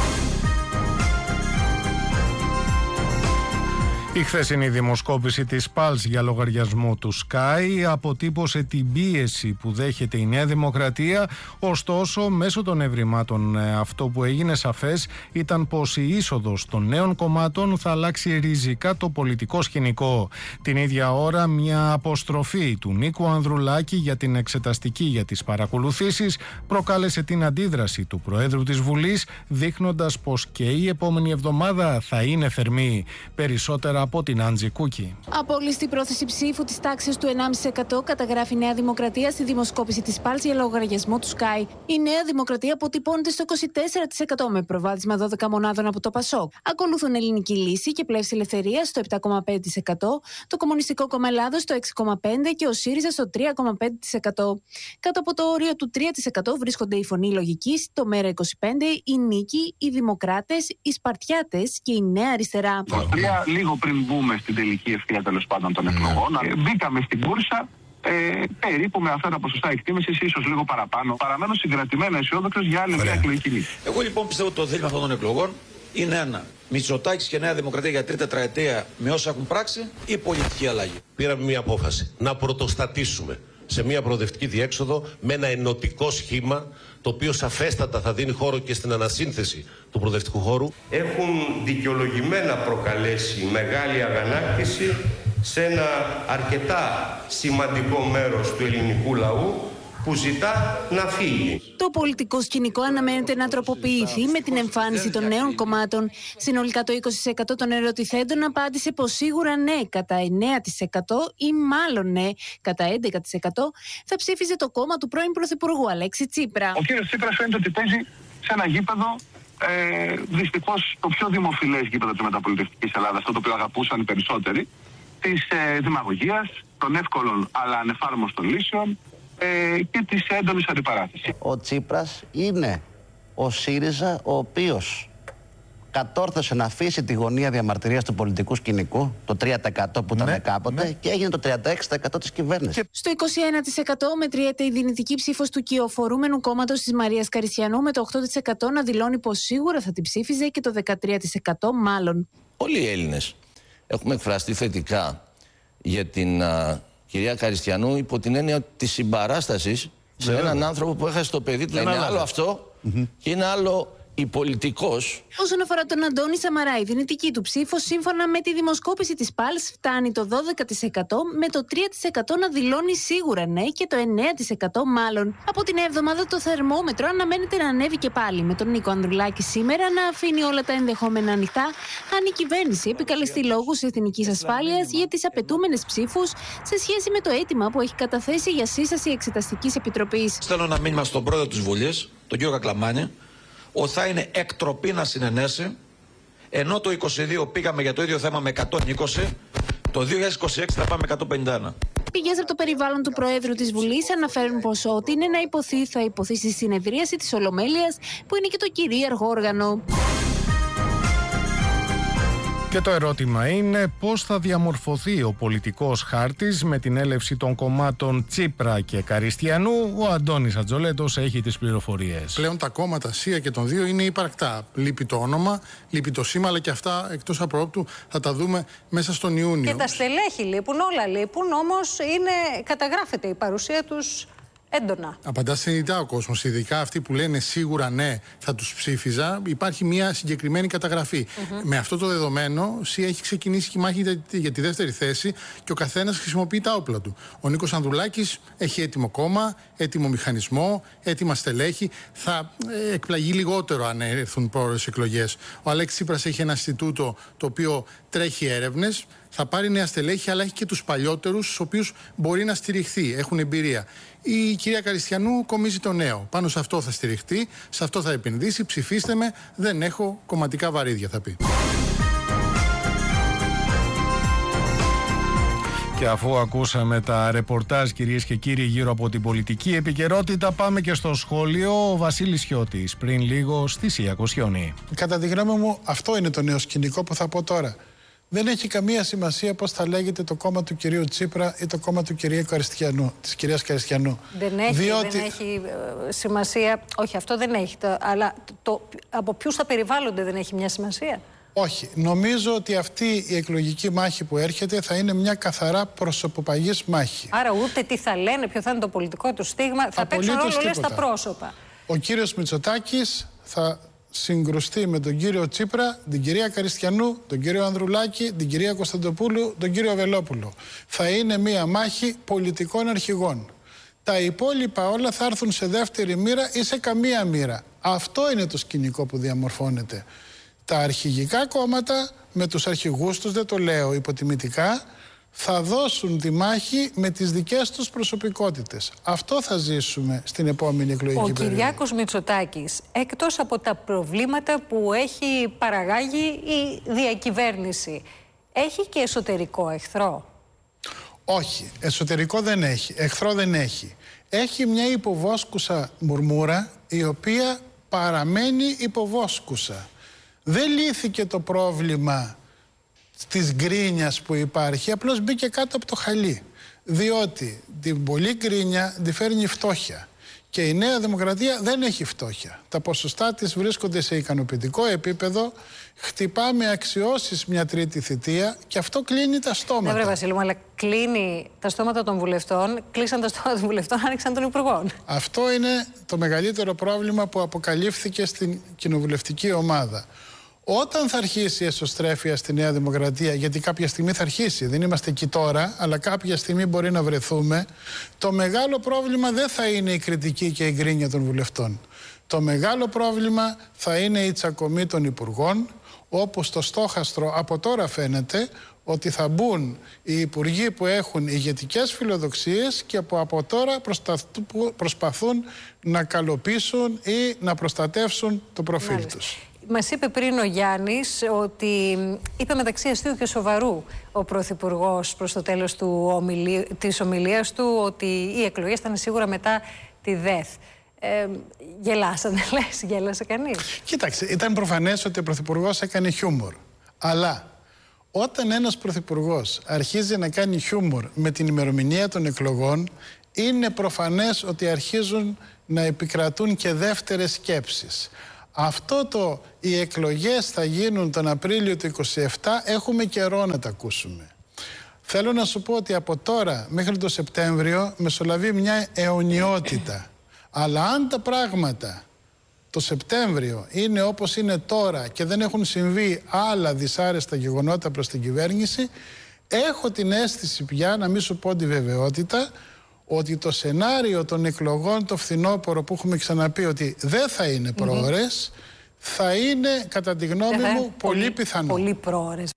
Η χθεσινή δημοσκόπηση της Pulse για λογαριασμό του Sky αποτύπωσε την πίεση που δέχεται η Νέα Δημοκρατία, ωστόσο μέσω των ευρημάτων αυτό που έγινε σαφές ήταν πως η είσοδος των νέων κομμάτων θα αλλάξει ριζικά το πολιτικό σκηνικό. Την ίδια ώρα μια αποστροφή του Νίκου Ανδρουλάκη για την εξεταστική για τις παρακολουθήσεις προκάλεσε την αντίδραση του Προέδρου της Βουλής, δείχνοντας πως και η επόμενη εβδομάδα θα είναι θερμή. Περισσότερα από την Άντζη Κούκη. Απόλυστη πρόθεση ψήφου της τάξης του 1,5% καταγράφει η Νέα Δημοκρατία στη δημοσκόπηση της Πάλς για λογαριασμό του Sky. Η Νέα Δημοκρατία αποτυπώνεται στο 24% με προβάδισμα 12 μονάδων από το Πασόκ. Ακολουθούν Ελληνική Λύση και Πλεύση Ελευθερίας στο 7,5%, το Κομμουνιστικό Κόμμα Ελλάδος στο 6,5% και ο ΣΥΡΙΖΑ στο 3,5%. Κάτω από το όριο του 3% βρίσκονται η Φωνή Λογικής, το Μέρα 25, η Νίκη, οι Δημοκράτες, οι Σπαρτιάτες και η Νέα Αριστερά. Λίγο πριν μπούμε στην τελική ευθεία τέλος πάντων των εκλογών, μπήκαμε στην κούρσα περίπου με αυτά τα ποσοστά εκτίμησης, ίσως λίγο παραπάνω. Παραμένω συγκρατημένα αισιόδοξος για άλλη μια εκλογική λύση. Εγώ λοιπόν πιστεύω ότι το δίλημμα αυτών των εκλογών είναι ένα. Μητσοτάκης και Νέα Δημοκρατία για τρίτη τετραετία με όσα έχουν πράξει ή πολιτική αλλαγή. Πήραμε μια απόφαση να πρωτοστατήσουμε σε μια προοδευτική διέξοδο με ένα ενωτικό σχήμα, το οποίο σαφέστατα θα δίνει χώρο και στην ανασύνθεση του προοδευτικού χώρου. Έχουν δικαιολογημένα προκαλέσει μεγάλη αγανάκτηση σε ένα αρκετά σημαντικό μέρος του ελληνικού λαού που ζητά να φύγει. Το πολιτικό σκηνικό αναμένεται να τροποποιηθεί με την εμφάνιση των νέων κομμάτων. Συνολικά το 20% των ερωτηθέντων απάντησε πως σίγουρα ναι κατά 9% ή μάλλον ναι κατά 11% θα ψήφιζε το κόμμα του πρώην Πρωθυπουργού Αλέξη Τσίπρα. Ο κύριος Τσίπρας φαίνεται ότι παίζει σε ένα γήπεδο, δυστυχώς το πιο δημοφιλές γήπεδο της μεταπολιτευτικής Ελλάδας, αυτό το οποίο αγαπούσαν οι περισσότεροι, της δημαγωγίας, των εύκολων αλλά ανεφάρμοστων λύσεων και της έντονης αντιπαράθεσης. Ο Τσίπρας είναι ο ΣΥΡΙΖΑ, ο οποίος κατόρθωσε να αφήσει τη γωνία διαμαρτυρίας του πολιτικού σκηνικού, το 3% που ήταν κάποτε, και έγινε το 36% της κυβέρνησης. Στο 21% μετριέται η δυνητική ψήφος του κυοφορούμενου κόμματος της Μαρίας Καριστιανού, με το 8% να δηλώνει πως σίγουρα θα την ψήφιζε και το 13% μάλλον. Όλοι οι Έλληνες έχουμε εκφραστεί θετικά για την κυρία Καριστιανού υπό την έννοια της συμπαράστασης σε έναν άνθρωπο που έχασε το παιδί του. Είναι άλλο αυτό και είναι άλλο η πολιτικός. Όσον αφορά τον Αντώνη Σαμαρά, η δυνητική του ψήφος σύμφωνα με τη δημοσκόπηση της Πάλς φτάνει το 12%, με το 3% να δηλώνει σίγουρα ναι και το 9% μάλλον. Από την εβδομάδα το θερμόμετρο αναμένεται να ανέβει και πάλι, με τον Νίκο Ανδρουλάκη σήμερα να αφήνει όλα τα ενδεχόμενα ανοιχτά αν η κυβέρνηση επικαλεστεί λόγους εθνικής ασφάλειας για τις απαιτούμενες ψήφους σε σχέση με το αίτημα που έχει καταθέσει για σύσταση εξεταστικής επιτροπής. Στέλνω ένα μήνυμα στον πρόεδρο της Βουλής, τον κύριο Κακλαμάνη, ότι θα είναι εκτροπή να συνενέσει, ενώ το 2022 πήγαμε για το ίδιο θέμα με 120, το 2026 θα πάμε 151. Πηγές από το περιβάλλον του Προέδρου της Βουλής αναφέρουν πως ό,τι είναι να υποθεί θα υποθεί στη συνεδρίαση της Ολομέλειας, που είναι και το κυρίαρχο όργανο. Και το ερώτημα είναι πώς θα διαμορφωθεί ο πολιτικός χάρτης με την έλευση των κομμάτων Τσίπρα και Καριστιανού. Ο Αντώνης Ατζολέτος έχει τις πληροφορίες. Πλέον τα κόμματα ΣΥΑ και των δύο είναι υπαρκτά. Λείπει το όνομα, λείπει το σήμα, αλλά και αυτά εκτός απρόπτου θα τα δούμε μέσα στον Ιούνιο. Και τα στελέχη λείπουν, όλα λείπουν, όμως καταγράφεται η παρουσία τους έντονα. Απαντά συνειδητά ο κόσμος, ειδικά αυτοί που λένε σίγουρα ναι, θα τους ψήφιζα. Υπάρχει μια συγκεκριμένη καταγραφή. Με αυτό το δεδομένο, ΣΥΑ έχει ξεκινήσει και η μάχη για τη δεύτερη θέση και ο καθένας χρησιμοποιεί τα όπλα του. Ο Νίκος Ανδρουλάκης έχει έτοιμο κόμμα, έτοιμο μηχανισμό, έτοιμα στελέχη. Θα εκπλαγεί λιγότερο αν έρθουν πρόορες εκλογές. Ο Αλέξης Τσίπρας έχει ένα Ινστιτούτο το οποίο τρέχει έρευνες. Θα πάρει νέα στελέχη, αλλά έχει και τους παλιότερους, στους οποίους μπορεί να στηριχθεί, έχουν εμπειρία. Η κυρία Καριστιανού κομίζει το νέο. Πάνω σε αυτό θα στηριχτεί, σε αυτό θα επενδύσει. Ψηφίστε με, δεν έχω κομματικά βαρύδια, θα πει. Και αφού ακούσαμε τα ρεπορτάζ, κυρίες και κύριοι, γύρω από την πολιτική επικαιρότητα, πάμε και στο σχόλιο. Ο Βασίλης Χιώτης πριν λίγο στη Σία Κοσιόνη. Κατά τη γνώμη μου, αυτό είναι το νέο σκηνικό που θα πω τώρα. Δεν έχει καμία σημασία πώς θα λέγεται το κόμμα του κυρίου Τσίπρα ή το κόμμα του κυρίου Καριστιανού, της κυρίας Καριστιανού. Δεν έχει σημασία. Όχι, αυτό δεν έχει. Αλλά από ποιους θα περιβάλλονται δεν έχει μια σημασία. Όχι. Νομίζω ότι αυτή η εκλογική μάχη που έρχεται θα είναι μια καθαρά προσωποπαγής μάχη. Άρα ούτε τι θα λένε, ποιο θα είναι το πολιτικό του στίγμα, θα παίξουν ρόλο στα πρόσωπα. Ο κύριος Μητσοτάκης θα συγκρουστεί με τον κύριο Τσίπρα, την κυρία Καριστιανού, τον κύριο Ανδρουλάκη, την κυρία Κωνσταντοπούλου, τον κύριο Βελόπουλο. Θα είναι μια μάχη πολιτικών αρχηγών. Τα υπόλοιπα όλα θα έρθουν σε δεύτερη μοίρα ή σε καμία μοίρα. Αυτό είναι το σκηνικό που διαμορφώνεται. Τα αρχηγικά κόμματα με τους αρχηγούς τους, δεν το λέω υποτιμητικά, θα δώσουν τη μάχη με τις δικές τους προσωπικότητες. Αυτό θα ζήσουμε στην επόμενη εκλογική περίοδο. Ο Κυριάκος Μητσοτάκης, εκτός από τα προβλήματα που έχει παραγάγει η διακυβέρνηση, έχει και εσωτερικό εχθρό? Όχι, εσωτερικό δεν έχει, εχθρό δεν έχει. Έχει μια υποβόσκουσα μουρμούρα, η οποία παραμένει υποβόσκουσα. Δεν λύθηκε το πρόβλημα της γκρίνιας που υπάρχει, απλώς μπήκε κάτω από το χαλί. Διότι την πολλή γκρίνια τη φέρνει η φτώχεια. Και η Νέα Δημοκρατία δεν έχει φτώχεια. Τα ποσοστά της βρίσκονται σε ικανοποιητικό επίπεδο. Χτυπάμε αξιώσεις μια τρίτη θητεία και αυτό κλείνει τα στόματα. Ναι, βρε Βασίλη μου, αλλά κλείνει τα στόματα των βουλευτών. Κλείσαν τα στόματα των βουλευτών, άνοιξαν των υπουργών. Αυτό είναι το μεγαλύτερο πρόβλημα που αποκαλύφθηκε στην κοινοβουλευτική ομάδα. Όταν θα αρχίσει η εσωστρέφεια στη Νέα Δημοκρατία, γιατί κάποια στιγμή θα αρχίσει, δεν είμαστε εκεί τώρα, αλλά κάποια στιγμή μπορεί να βρεθούμε, το μεγάλο πρόβλημα δεν θα είναι η κριτική και η γκρίνια των βουλευτών. Το μεγάλο πρόβλημα θα είναι η τσακωμή των υπουργών, όπου στο στόχαστρο από τώρα φαίνεται ότι θα μπουν οι υπουργοί που έχουν ηγετικές φιλοδοξίες και που από τώρα προσπαθούν να καλοπίσουν ή να προστατεύσουν το προφίλ τους. Μας είπε πριν ο Γιάννης ότι είπε μεταξύ αστείου και σοβαρού ο Πρωθυπουργός προς το τέλος της ομιλίας του ότι οι εκλογές ήταν σίγουρα μετά τη ΔΕΘ. Γελάσανε, λες, γέλασε κανείς? Κοίταξε, ήταν προφανές ότι ο Πρωθυπουργός έκανε χιούμορ. Αλλά όταν ένας Πρωθυπουργός αρχίζει να κάνει χιούμορ με την ημερομηνία των εκλογών, είναι προφανές ότι αρχίζουν να επικρατούν και δεύτερες σκέψεις. Οι εκλογές θα γίνουν τον Απρίλιο του 27, έχουμε καιρό να τα ακούσουμε. Θέλω να σου πω ότι από τώρα μέχρι το Σεπτέμβριο μεσολαβεί μια αιωνιότητα. Αλλά αν τα πράγματα το Σεπτέμβριο είναι όπως είναι τώρα και δεν έχουν συμβεί άλλα δυσάρεστα γεγονότα προς την κυβέρνηση, έχω την αίσθηση πια, να μην σου πω τη βεβαιότητα, ότι το σενάριο των εκλογών το φθινόπωρο που έχουμε ξαναπεί ότι δεν θα είναι πρόωρες, θα είναι κατά τη γνώμη μου πολύ πιθανό. Πολύ πρόωρες.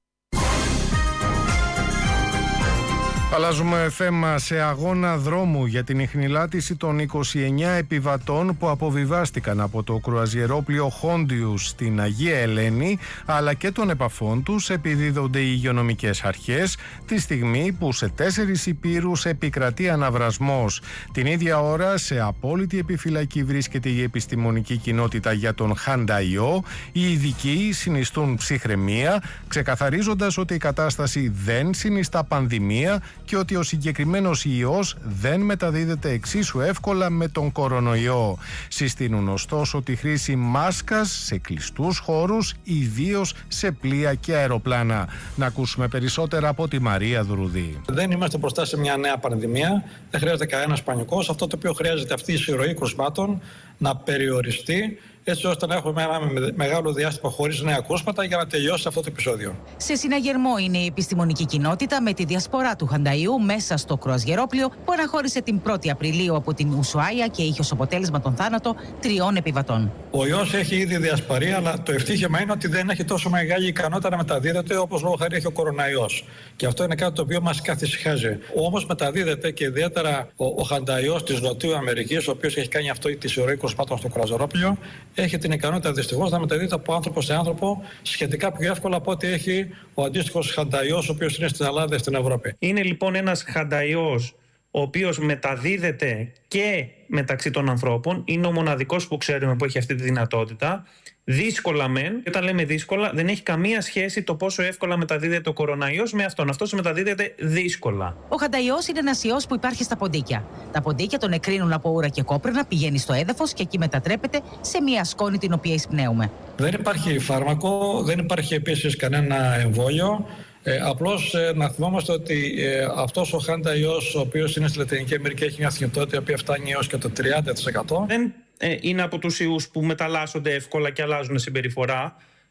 Αλλάζουμε θέμα. Σε αγώνα δρόμου για την ιχνηλάτηση των 29 επιβατών που αποβιβάστηκαν από το κρουαζιερόπλοιο Χόντιους στην Αγία Ελένη, αλλά και των επαφών τους, επιδίδονται οι υγειονομικές αρχές τη στιγμή που σε 4 υπήρους επικρατεί αναβρασμός. Την ίδια ώρα σε απόλυτη επιφυλακή βρίσκεται η επιστημονική κοινότητα για τον χανταϊό. Οι ειδικοί συνιστούν ψυχραιμία, ξεκαθαρίζοντας ότι η κατάσταση δεν συνιστά πανδημία και ότι ο συγκεκριμένος ιός δεν μεταδίδεται εξίσου εύκολα με τον κορονοϊό. Συστήνουν ωστόσο τη χρήση μάσκας σε κλειστούς χώρους, ιδίως σε πλοία και αεροπλάνα. Να ακούσουμε περισσότερα από τη Μαρία Δουρουδή. Δεν είμαστε μπροστά σε μια νέα πανδημία, δεν χρειάζεται κανένας πανικός. Αυτό το οποίο χρειάζεται αυτή η συρροή κρουσμάτων να περιοριστεί, έτσι ώστε να έχουμε ένα μεγάλο διάστημα χωρίς νέα κρούσματα για να τελειώσει αυτό το επεισόδιο. Σε συναγερμό είναι η επιστημονική κοινότητα με τη διασπορά του Χανταϊού μέσα στο κρουαζιερόπλοιο που αναχώρησε την 1η Απριλίου από την Ουσουάια και είχε ως αποτέλεσμα τον θάνατο 3 επιβατών. Ο ιός έχει ήδη διασπαρεί, αλλά το ευτύχημα είναι ότι δεν έχει τόσο μεγάλη ικανότητα να μεταδίδεται όπως λόγω χάρη έχει ο κοροναϊός. Και αυτό είναι κάτι το οποίο μας καθησυχάζει. Όμως μεταδίδεται και ιδιαίτερα ο Χανταϊός της Νοτιού Αμερικής, ο οποίος έχει κάνει αυτό τη συρροή κρουσμάτων στο κρουαζιερόπλοιο, έχει την ικανότητα δυστυχώς να μεταδίδεται από άνθρωπο σε άνθρωπο σχετικά πιο εύκολα από ό,τι έχει ο αντίστοιχος χανταϊός, ο οποίος είναι στην Ελλάδα και στην Ευρώπη. Είναι λοιπόν ένας χανταϊός ο οποίος μεταδίδεται και μεταξύ των ανθρώπων. Είναι ο μοναδικός που ξέρουμε που έχει αυτή τη δυνατότητα. Δύσκολα μεν, και όταν λέμε δύσκολα, δεν έχει καμία σχέση το πόσο εύκολα μεταδίδεται ο κοροναϊός με αυτόν. Αυτός μεταδίδεται δύσκολα. Ο χανταϊός είναι ένας ιός που υπάρχει στα ποντίκια. Τα ποντίκια τον εκρίνουν από ούρα και κόπρινα, πηγαίνει στο έδαφος και εκεί μετατρέπεται σε μια σκόνη την οποία εισπνέουμε. Δεν υπάρχει φάρμακο, δεν υπάρχει επίσης κανένα εμβόλιο. Απλώς να θυμόμαστε ότι αυτός ο χανταϊός, ο οποίος είναι στη Λατινική Αμερική, έχει μια θνητότητα η οποία φτάνει έως και το 30%. Δεν είναι από τους ιούς που μεταλλάσσονται εύκολα και αλλάζουν συμπεριφορά.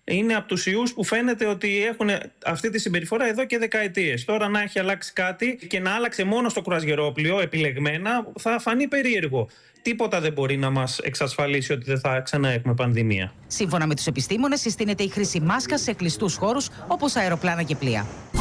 είναι από τους ιούς που φαίνεται ότι έχουν αυτή τη συμπεριφορά εδώ και δεκαετίες. Τώρα να έχει αλλάξει κάτι και να άλλαξε μόνο στο κρουαζιερόπλοιο επιλεγμένα θα φανεί περίεργο. Τίποτα δεν μπορεί να μας εξασφαλίσει ότι δεν θα ξανά έχουμε πανδημία. Σύμφωνα με τους επιστήμονες, συστήνεται η χρήση μάσκας σε κλειστούς χώρους όπως αεροπλάνα και πλοία.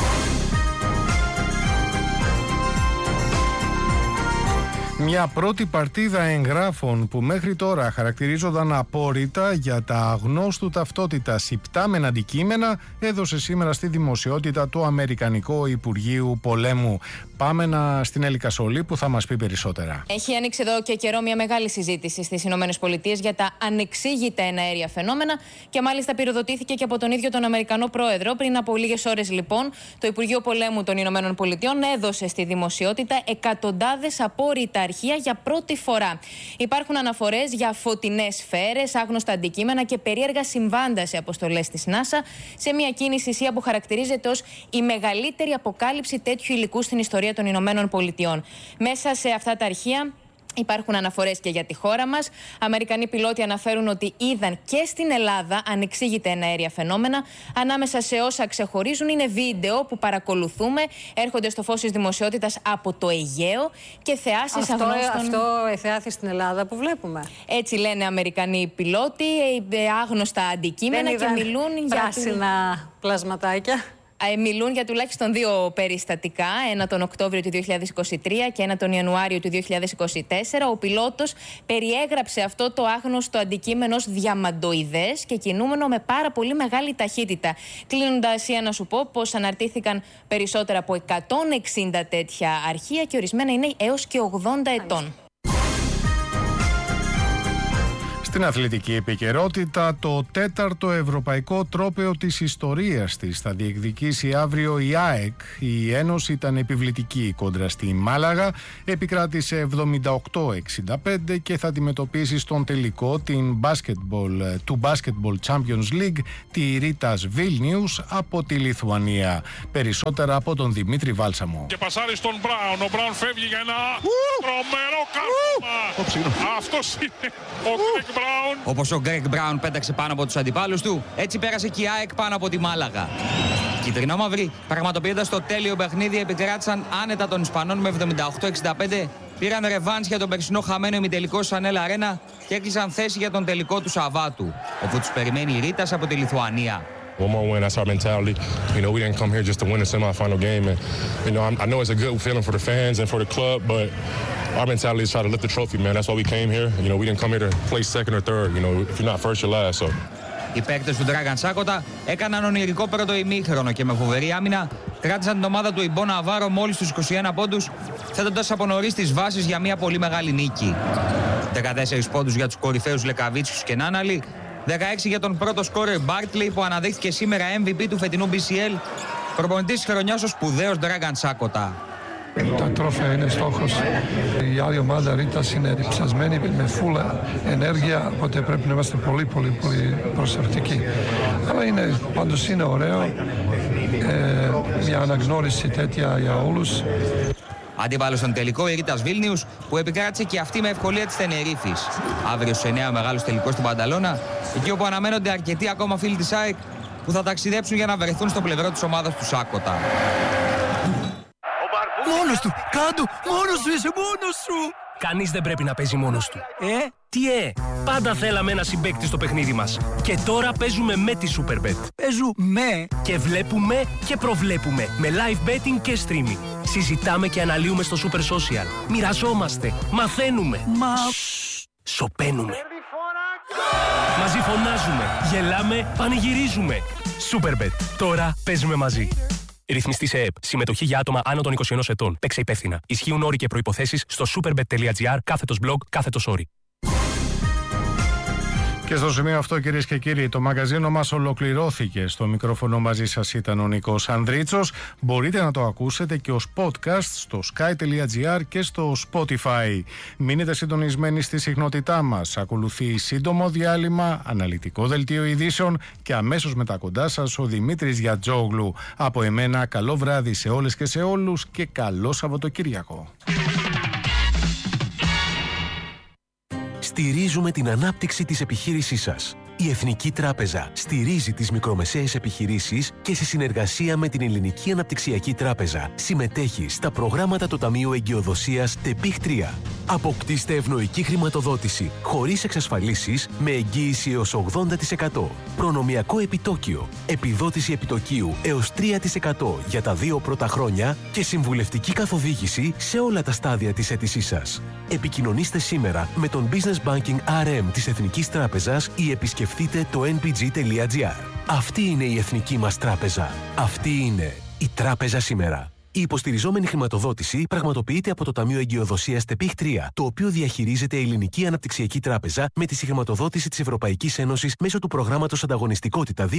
Μια πρώτη παρτίδα εγγράφων που μέχρι τώρα χαρακτηρίζονταν απόρριτα για τα αγνώστου ταυτότητας υπτάμενα αντικείμενα έδωσε σήμερα στη δημοσιότητα το Αμερικανικό Υπουργείο Πολέμου. Πάμε στην Έλλη Κασόλη που θα μας πει περισσότερα. Έχει ανοίξει εδώ και καιρό μια μεγάλη συζήτηση στις ΗΠΑ για τα ανεξήγητα εναέρια φαινόμενα και μάλιστα πυροδοτήθηκε και από τον ίδιο τον Αμερικανό Πρόεδρο. Πριν από λίγες ώρες λοιπόν, το Υπουργείο Πολέμου των ΗΠΑ έδωσε στη δημοσιότητα εκατοντάδες απόρριτα αρχεία για πρώτη φορά. Υπάρχουν αναφορές για φωτεινές σφαίρες, άγνωστα αντικείμενα και περίεργα συμβάντα σε αποστολές της NASA, σε μια κίνηση ΣΥΑ που χαρακτηρίζεται ως η μεγαλύτερη αποκάλυψη τέτοιου υλικού στην ιστορία των Ηνωμένων Πολιτειών. Μέσα σε αυτά τα αρχεία υπάρχουν αναφορές και για τη χώρα μας. Αμερικανοί πιλότοι αναφέρουν ότι είδαν και στην Ελλάδα ανεξήγητα εναέρια φαινόμενα. Ανάμεσα σε όσα ξεχωρίζουν είναι βίντεο που παρακολουθούμε, έρχονται στο φως της δημοσιότητας από το Αιγαίο και θεάσεις αγνώστων. Αυτό εθεάθη στην Ελλάδα που βλέπουμε. Έτσι λένε Αμερικανοί πιλότοι, άγνωστα αντικείμενα και μιλούν για πράσινα πλασματάκια. Μιλούν για τουλάχιστον 2 περιστατικά, ένα τον Οκτώβριο του 2023 και ένα τον Ιανουάριο του 2024. Ο πιλότος περιέγραψε αυτό το άγνωστο αντικείμενο ως διαμαντοειδές και κινούμενο με πάρα πολύ μεγάλη ταχύτητα. Κλείνοντας, να σου πω πως αναρτήθηκαν περισσότερα από 160 τέτοια αρχεία και ορισμένα είναι έως και 80 ετών. Στην αθλητική επικαιρότητα, το 4ο Ευρωπαϊκό Τρόπαιο της ιστορίας της θα διεκδικήσει αύριο η ΑΕΚ. Η Ένωση ήταν επιβλητική κόντρα στη Μάλαγα, επικράτησε 78-65 και θα αντιμετωπίσει στον τελικό του Basketball Champions League τη Ρίτας Βίλνιους από τη Λιθουανία. Περισσότερα από τον Δημήτρη Βάλσαμο. Και πασάρει στον Μπράουν. Ο Μπράουν φεύγει για ένα τρομερό κάρφωμα. Αυτός είναι ο Γκρέγκ Μπράουν. Όπως ο Γκρέγκ Μπράουν πέταξε πάνω από τους αντιπάλους του, έτσι πέρασε και η ΑΕΚ πάνω από τη Μάλαγα. Οι κυτρινόμαυροι, πραγματοποιώντας το τέλειο παιχνίδι, επικράτησαν άνετα των Ισπανών με 78-65, πήραν ρεβάνς για τον περσινό χαμένο ημιτελικό Σανέλ Αρένα και έκλεισαν θέση για τον τελικό του Σαββάτου, όπου τους περιμένει η Ρίτας από τη Λιθουανία. One more win, that's our mentality. You know, we didn't come here just to win a semi-final game. And, you know, I know it's a good feeling for the fans and for the club, but our mentality is try to lift the trophy, man. That's why we came here. You know, we didn't come here to play second or third. You know, if you're not first, you're last, so. Οι παίκτες του Dragan Sakota έκαναν ονειρικό πρώτο ημίχρονο και με φοβερή άμυνα κράτησαν την ομάδα του Ιμπό Ναβάρο μόλις τους 21 πόντους, θέτοντας από νωρίς τις βάσεις για μια πολύ μεγάλη νίκη. 14 πόντους για τους κορυφαίους Λεκαβίτσιους και Νάναλη, 16 για τον πρώτο σκόρερ Μπάρτλεϊ που αναδείχθηκε σήμερα MVP του φετινού BCL, προπονητής της χρονιάς ο σπουδαίος Dragan Sakota. Τα τρόφια είναι στόχος. Η άλλη ομάδα Ρίτας είναι διψασμένη με φούλα ενέργεια, οπότε πρέπει να είμαστε πολύ προσεκτικοί. Αλλά πάντως είναι ωραίο, μια αναγνώριση τέτοια για όλους. Αντίπαλος στον τελικό η Ρίτας Βίλνιους που επικράτησε και αυτή με ευκολία της Τενερίφης. Αύριο σε 9 μεγάλος τελικός στην Πανταλώνα, εκεί όπου αναμένονται αρκετοί ακόμα φίλοι της ΑΕΚ που θα ταξιδέψουν για να βρεθούν στο πλευρό της ομάδας του Σάκοτα. Μόνος του! Κάντο! Μόνος σου! Είσαι μόνος σου! Κανείς δεν πρέπει να παίζει μόνος του. Τι πάντα θέλαμε ένα συμπαίκτη στο παιχνίδι μας. Και τώρα παίζουμε με τη Superbet. Παίζουμε! Και βλέπουμε και προβλέπουμε με live betting και streaming. Συζητάμε και αναλύουμε στο Super Social. Μοιραζόμαστε. Μαθαίνουμε. Σωπαίνουμε. Μαζί φωνάζουμε. Γελάμε. Πανηγυρίζουμε. Superbet. Τώρα παίζουμε μαζί. Ρυθμιστή σε ΕΕΠ. Συμμετοχή για άτομα άνω των 21 ετών. Παίξε υπεύθυνα. Ισχύουν όροι και προϋποθέσεις στο superbet.gr/blog/όροι. Και στο σημείο αυτό, κυρίες και κύριοι, το μαγαζίνο μας ολοκληρώθηκε. Στο μικρόφωνο μαζί σας ήταν ο Νίκος Ανδρίτσος. Μπορείτε να το ακούσετε και ως podcast στο sky.gr και στο Spotify. Μείνετε συντονισμένοι στη συχνότητά μας. Ακολουθεί σύντομο διάλειμμα, αναλυτικό δελτίο ειδήσεων και αμέσως μετά κοντά σας ο Δημήτρης Γιατζόγλου. Από εμένα, καλό βράδυ σε όλες και σε όλους και καλό Σαββατοκύριακο. Στηρίζουμε την ανάπτυξη της επιχείρησής σας. Η Εθνική Τράπεζα στηρίζει τις μικρομεσαίες επιχειρήσεις και σε συνεργασία με την Ελληνική Αναπτυξιακή Τράπεζα συμμετέχει στα προγράμματα του Ταμείου Εγκυοδοσίας ΤΕΠΙΧ 3. Αποκτήστε ευνοϊκή χρηματοδότηση χωρίς εξασφαλίσεις με εγγύηση έως 80%. Προνομιακό επιτόκιο, επιδότηση επιτοκίου έως 3% για τα 2 πρώτα χρόνια και συμβουλευτική καθοδήγηση σε όλα τα στάδια της αίτησής σας. Επικοινωνήστε σήμερα με τον Business Banking RM της Εθνικής Τράπεζας ή επισκεφτείτε το npg.gr. Αυτή είναι η Εθνική μας Τράπεζα. Αυτή είναι η Τράπεζα σήμερα. Η υποστηριζόμενη χρηματοδότηση πραγματοποιείται από το Ταμείο Εγκυοδοσίας ΤΕΠΙΧ 3, το οποίο διαχειρίζεται η Ελληνική Αναπτυξιακή Τράπεζα με τη συγχρηματοδότηση της Ευρωπαϊκής Ένωσης μέσω του προγράμματος Ανταγωνιστικότητα 2021-2027. Τι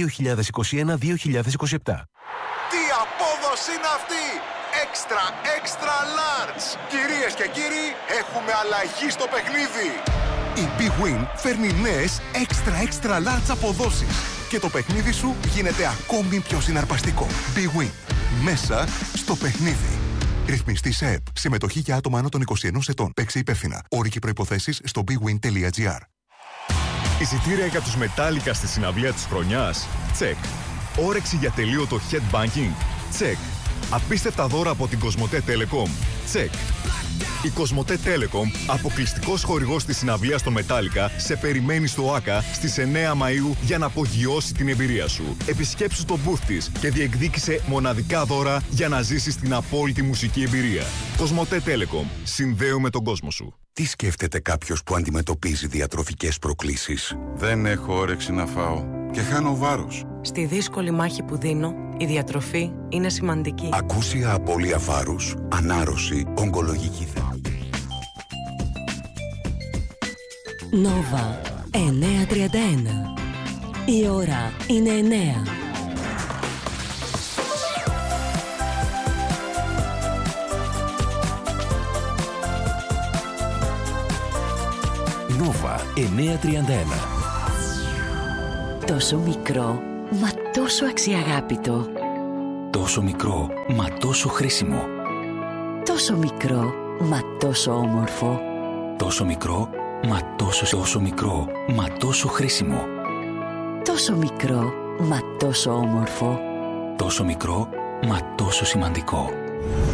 απόδοση είναι αυτή! Extra large! Κυρίες και κύριοι, έχουμε αλλαγή στο παιχνίδι! Η Big Win φέρνει νέες extra large αποδόσεις και το παιχνίδι σου γίνεται ακόμη πιο συναρπαστικό. Big Win. Μέσα στο παιχνίδι. Ρυθμιστή σε ΕΠ. Συμμετοχή για άτομα άνω των 21 ετών. Παίξε υπεύθυνα. Όροι και προϋποθέσεις στο bigwin.gr. Εισιτήρια για τους Μετάλλικα στη συναυλία της χρονιάς? Τσεκ. Όρεξη για τελείωτο headbanking? Τσεκ. Απίστευτα δώρα από την Κοσμοτέ Telecom? Τσεκ. Η Κοσμοτέ Telecom, αποκλειστικός χορηγός της συναυλίας των Μετάλλικα, σε περιμένει στο ΆΚΑ στις 9 Μαΐου για να απογειώσει την εμπειρία σου. Επισκέψου το booth της και διεκδίκησε μοναδικά δώρα για να ζήσεις την απόλυτη μουσική εμπειρία. Κοσμοτέ Telecom. Συνδέουμε τον κόσμο σου. Τι σκέφτεται κάποιος που αντιμετωπίζει διατροφικές προκλήσεις? Δεν έχω όρεξη να φάω και χάνω βάρος. Στη δύσκολη μάχη που δίνω, η διατροφή είναι σημαντική. Ακούσια απώλεια βάρους, ανάρρωση, ογκολογική θεματική. Νόβα 9:31. Η ώρα είναι 9. Νόβα 9:31. Τόσο μικρό, μα τόσο αξιαγάπητο. Τόσο μικρό, μα τόσο χρήσιμο. Τόσο μικρό, μα τόσο όμορφο. Τόσο μικρό, μα τόσο μικρό, μα τόσο χρήσιμο. Τόσο μικρό, μα τόσο όμορφο. Τόσο μικρό, μα τόσο σημαντικό.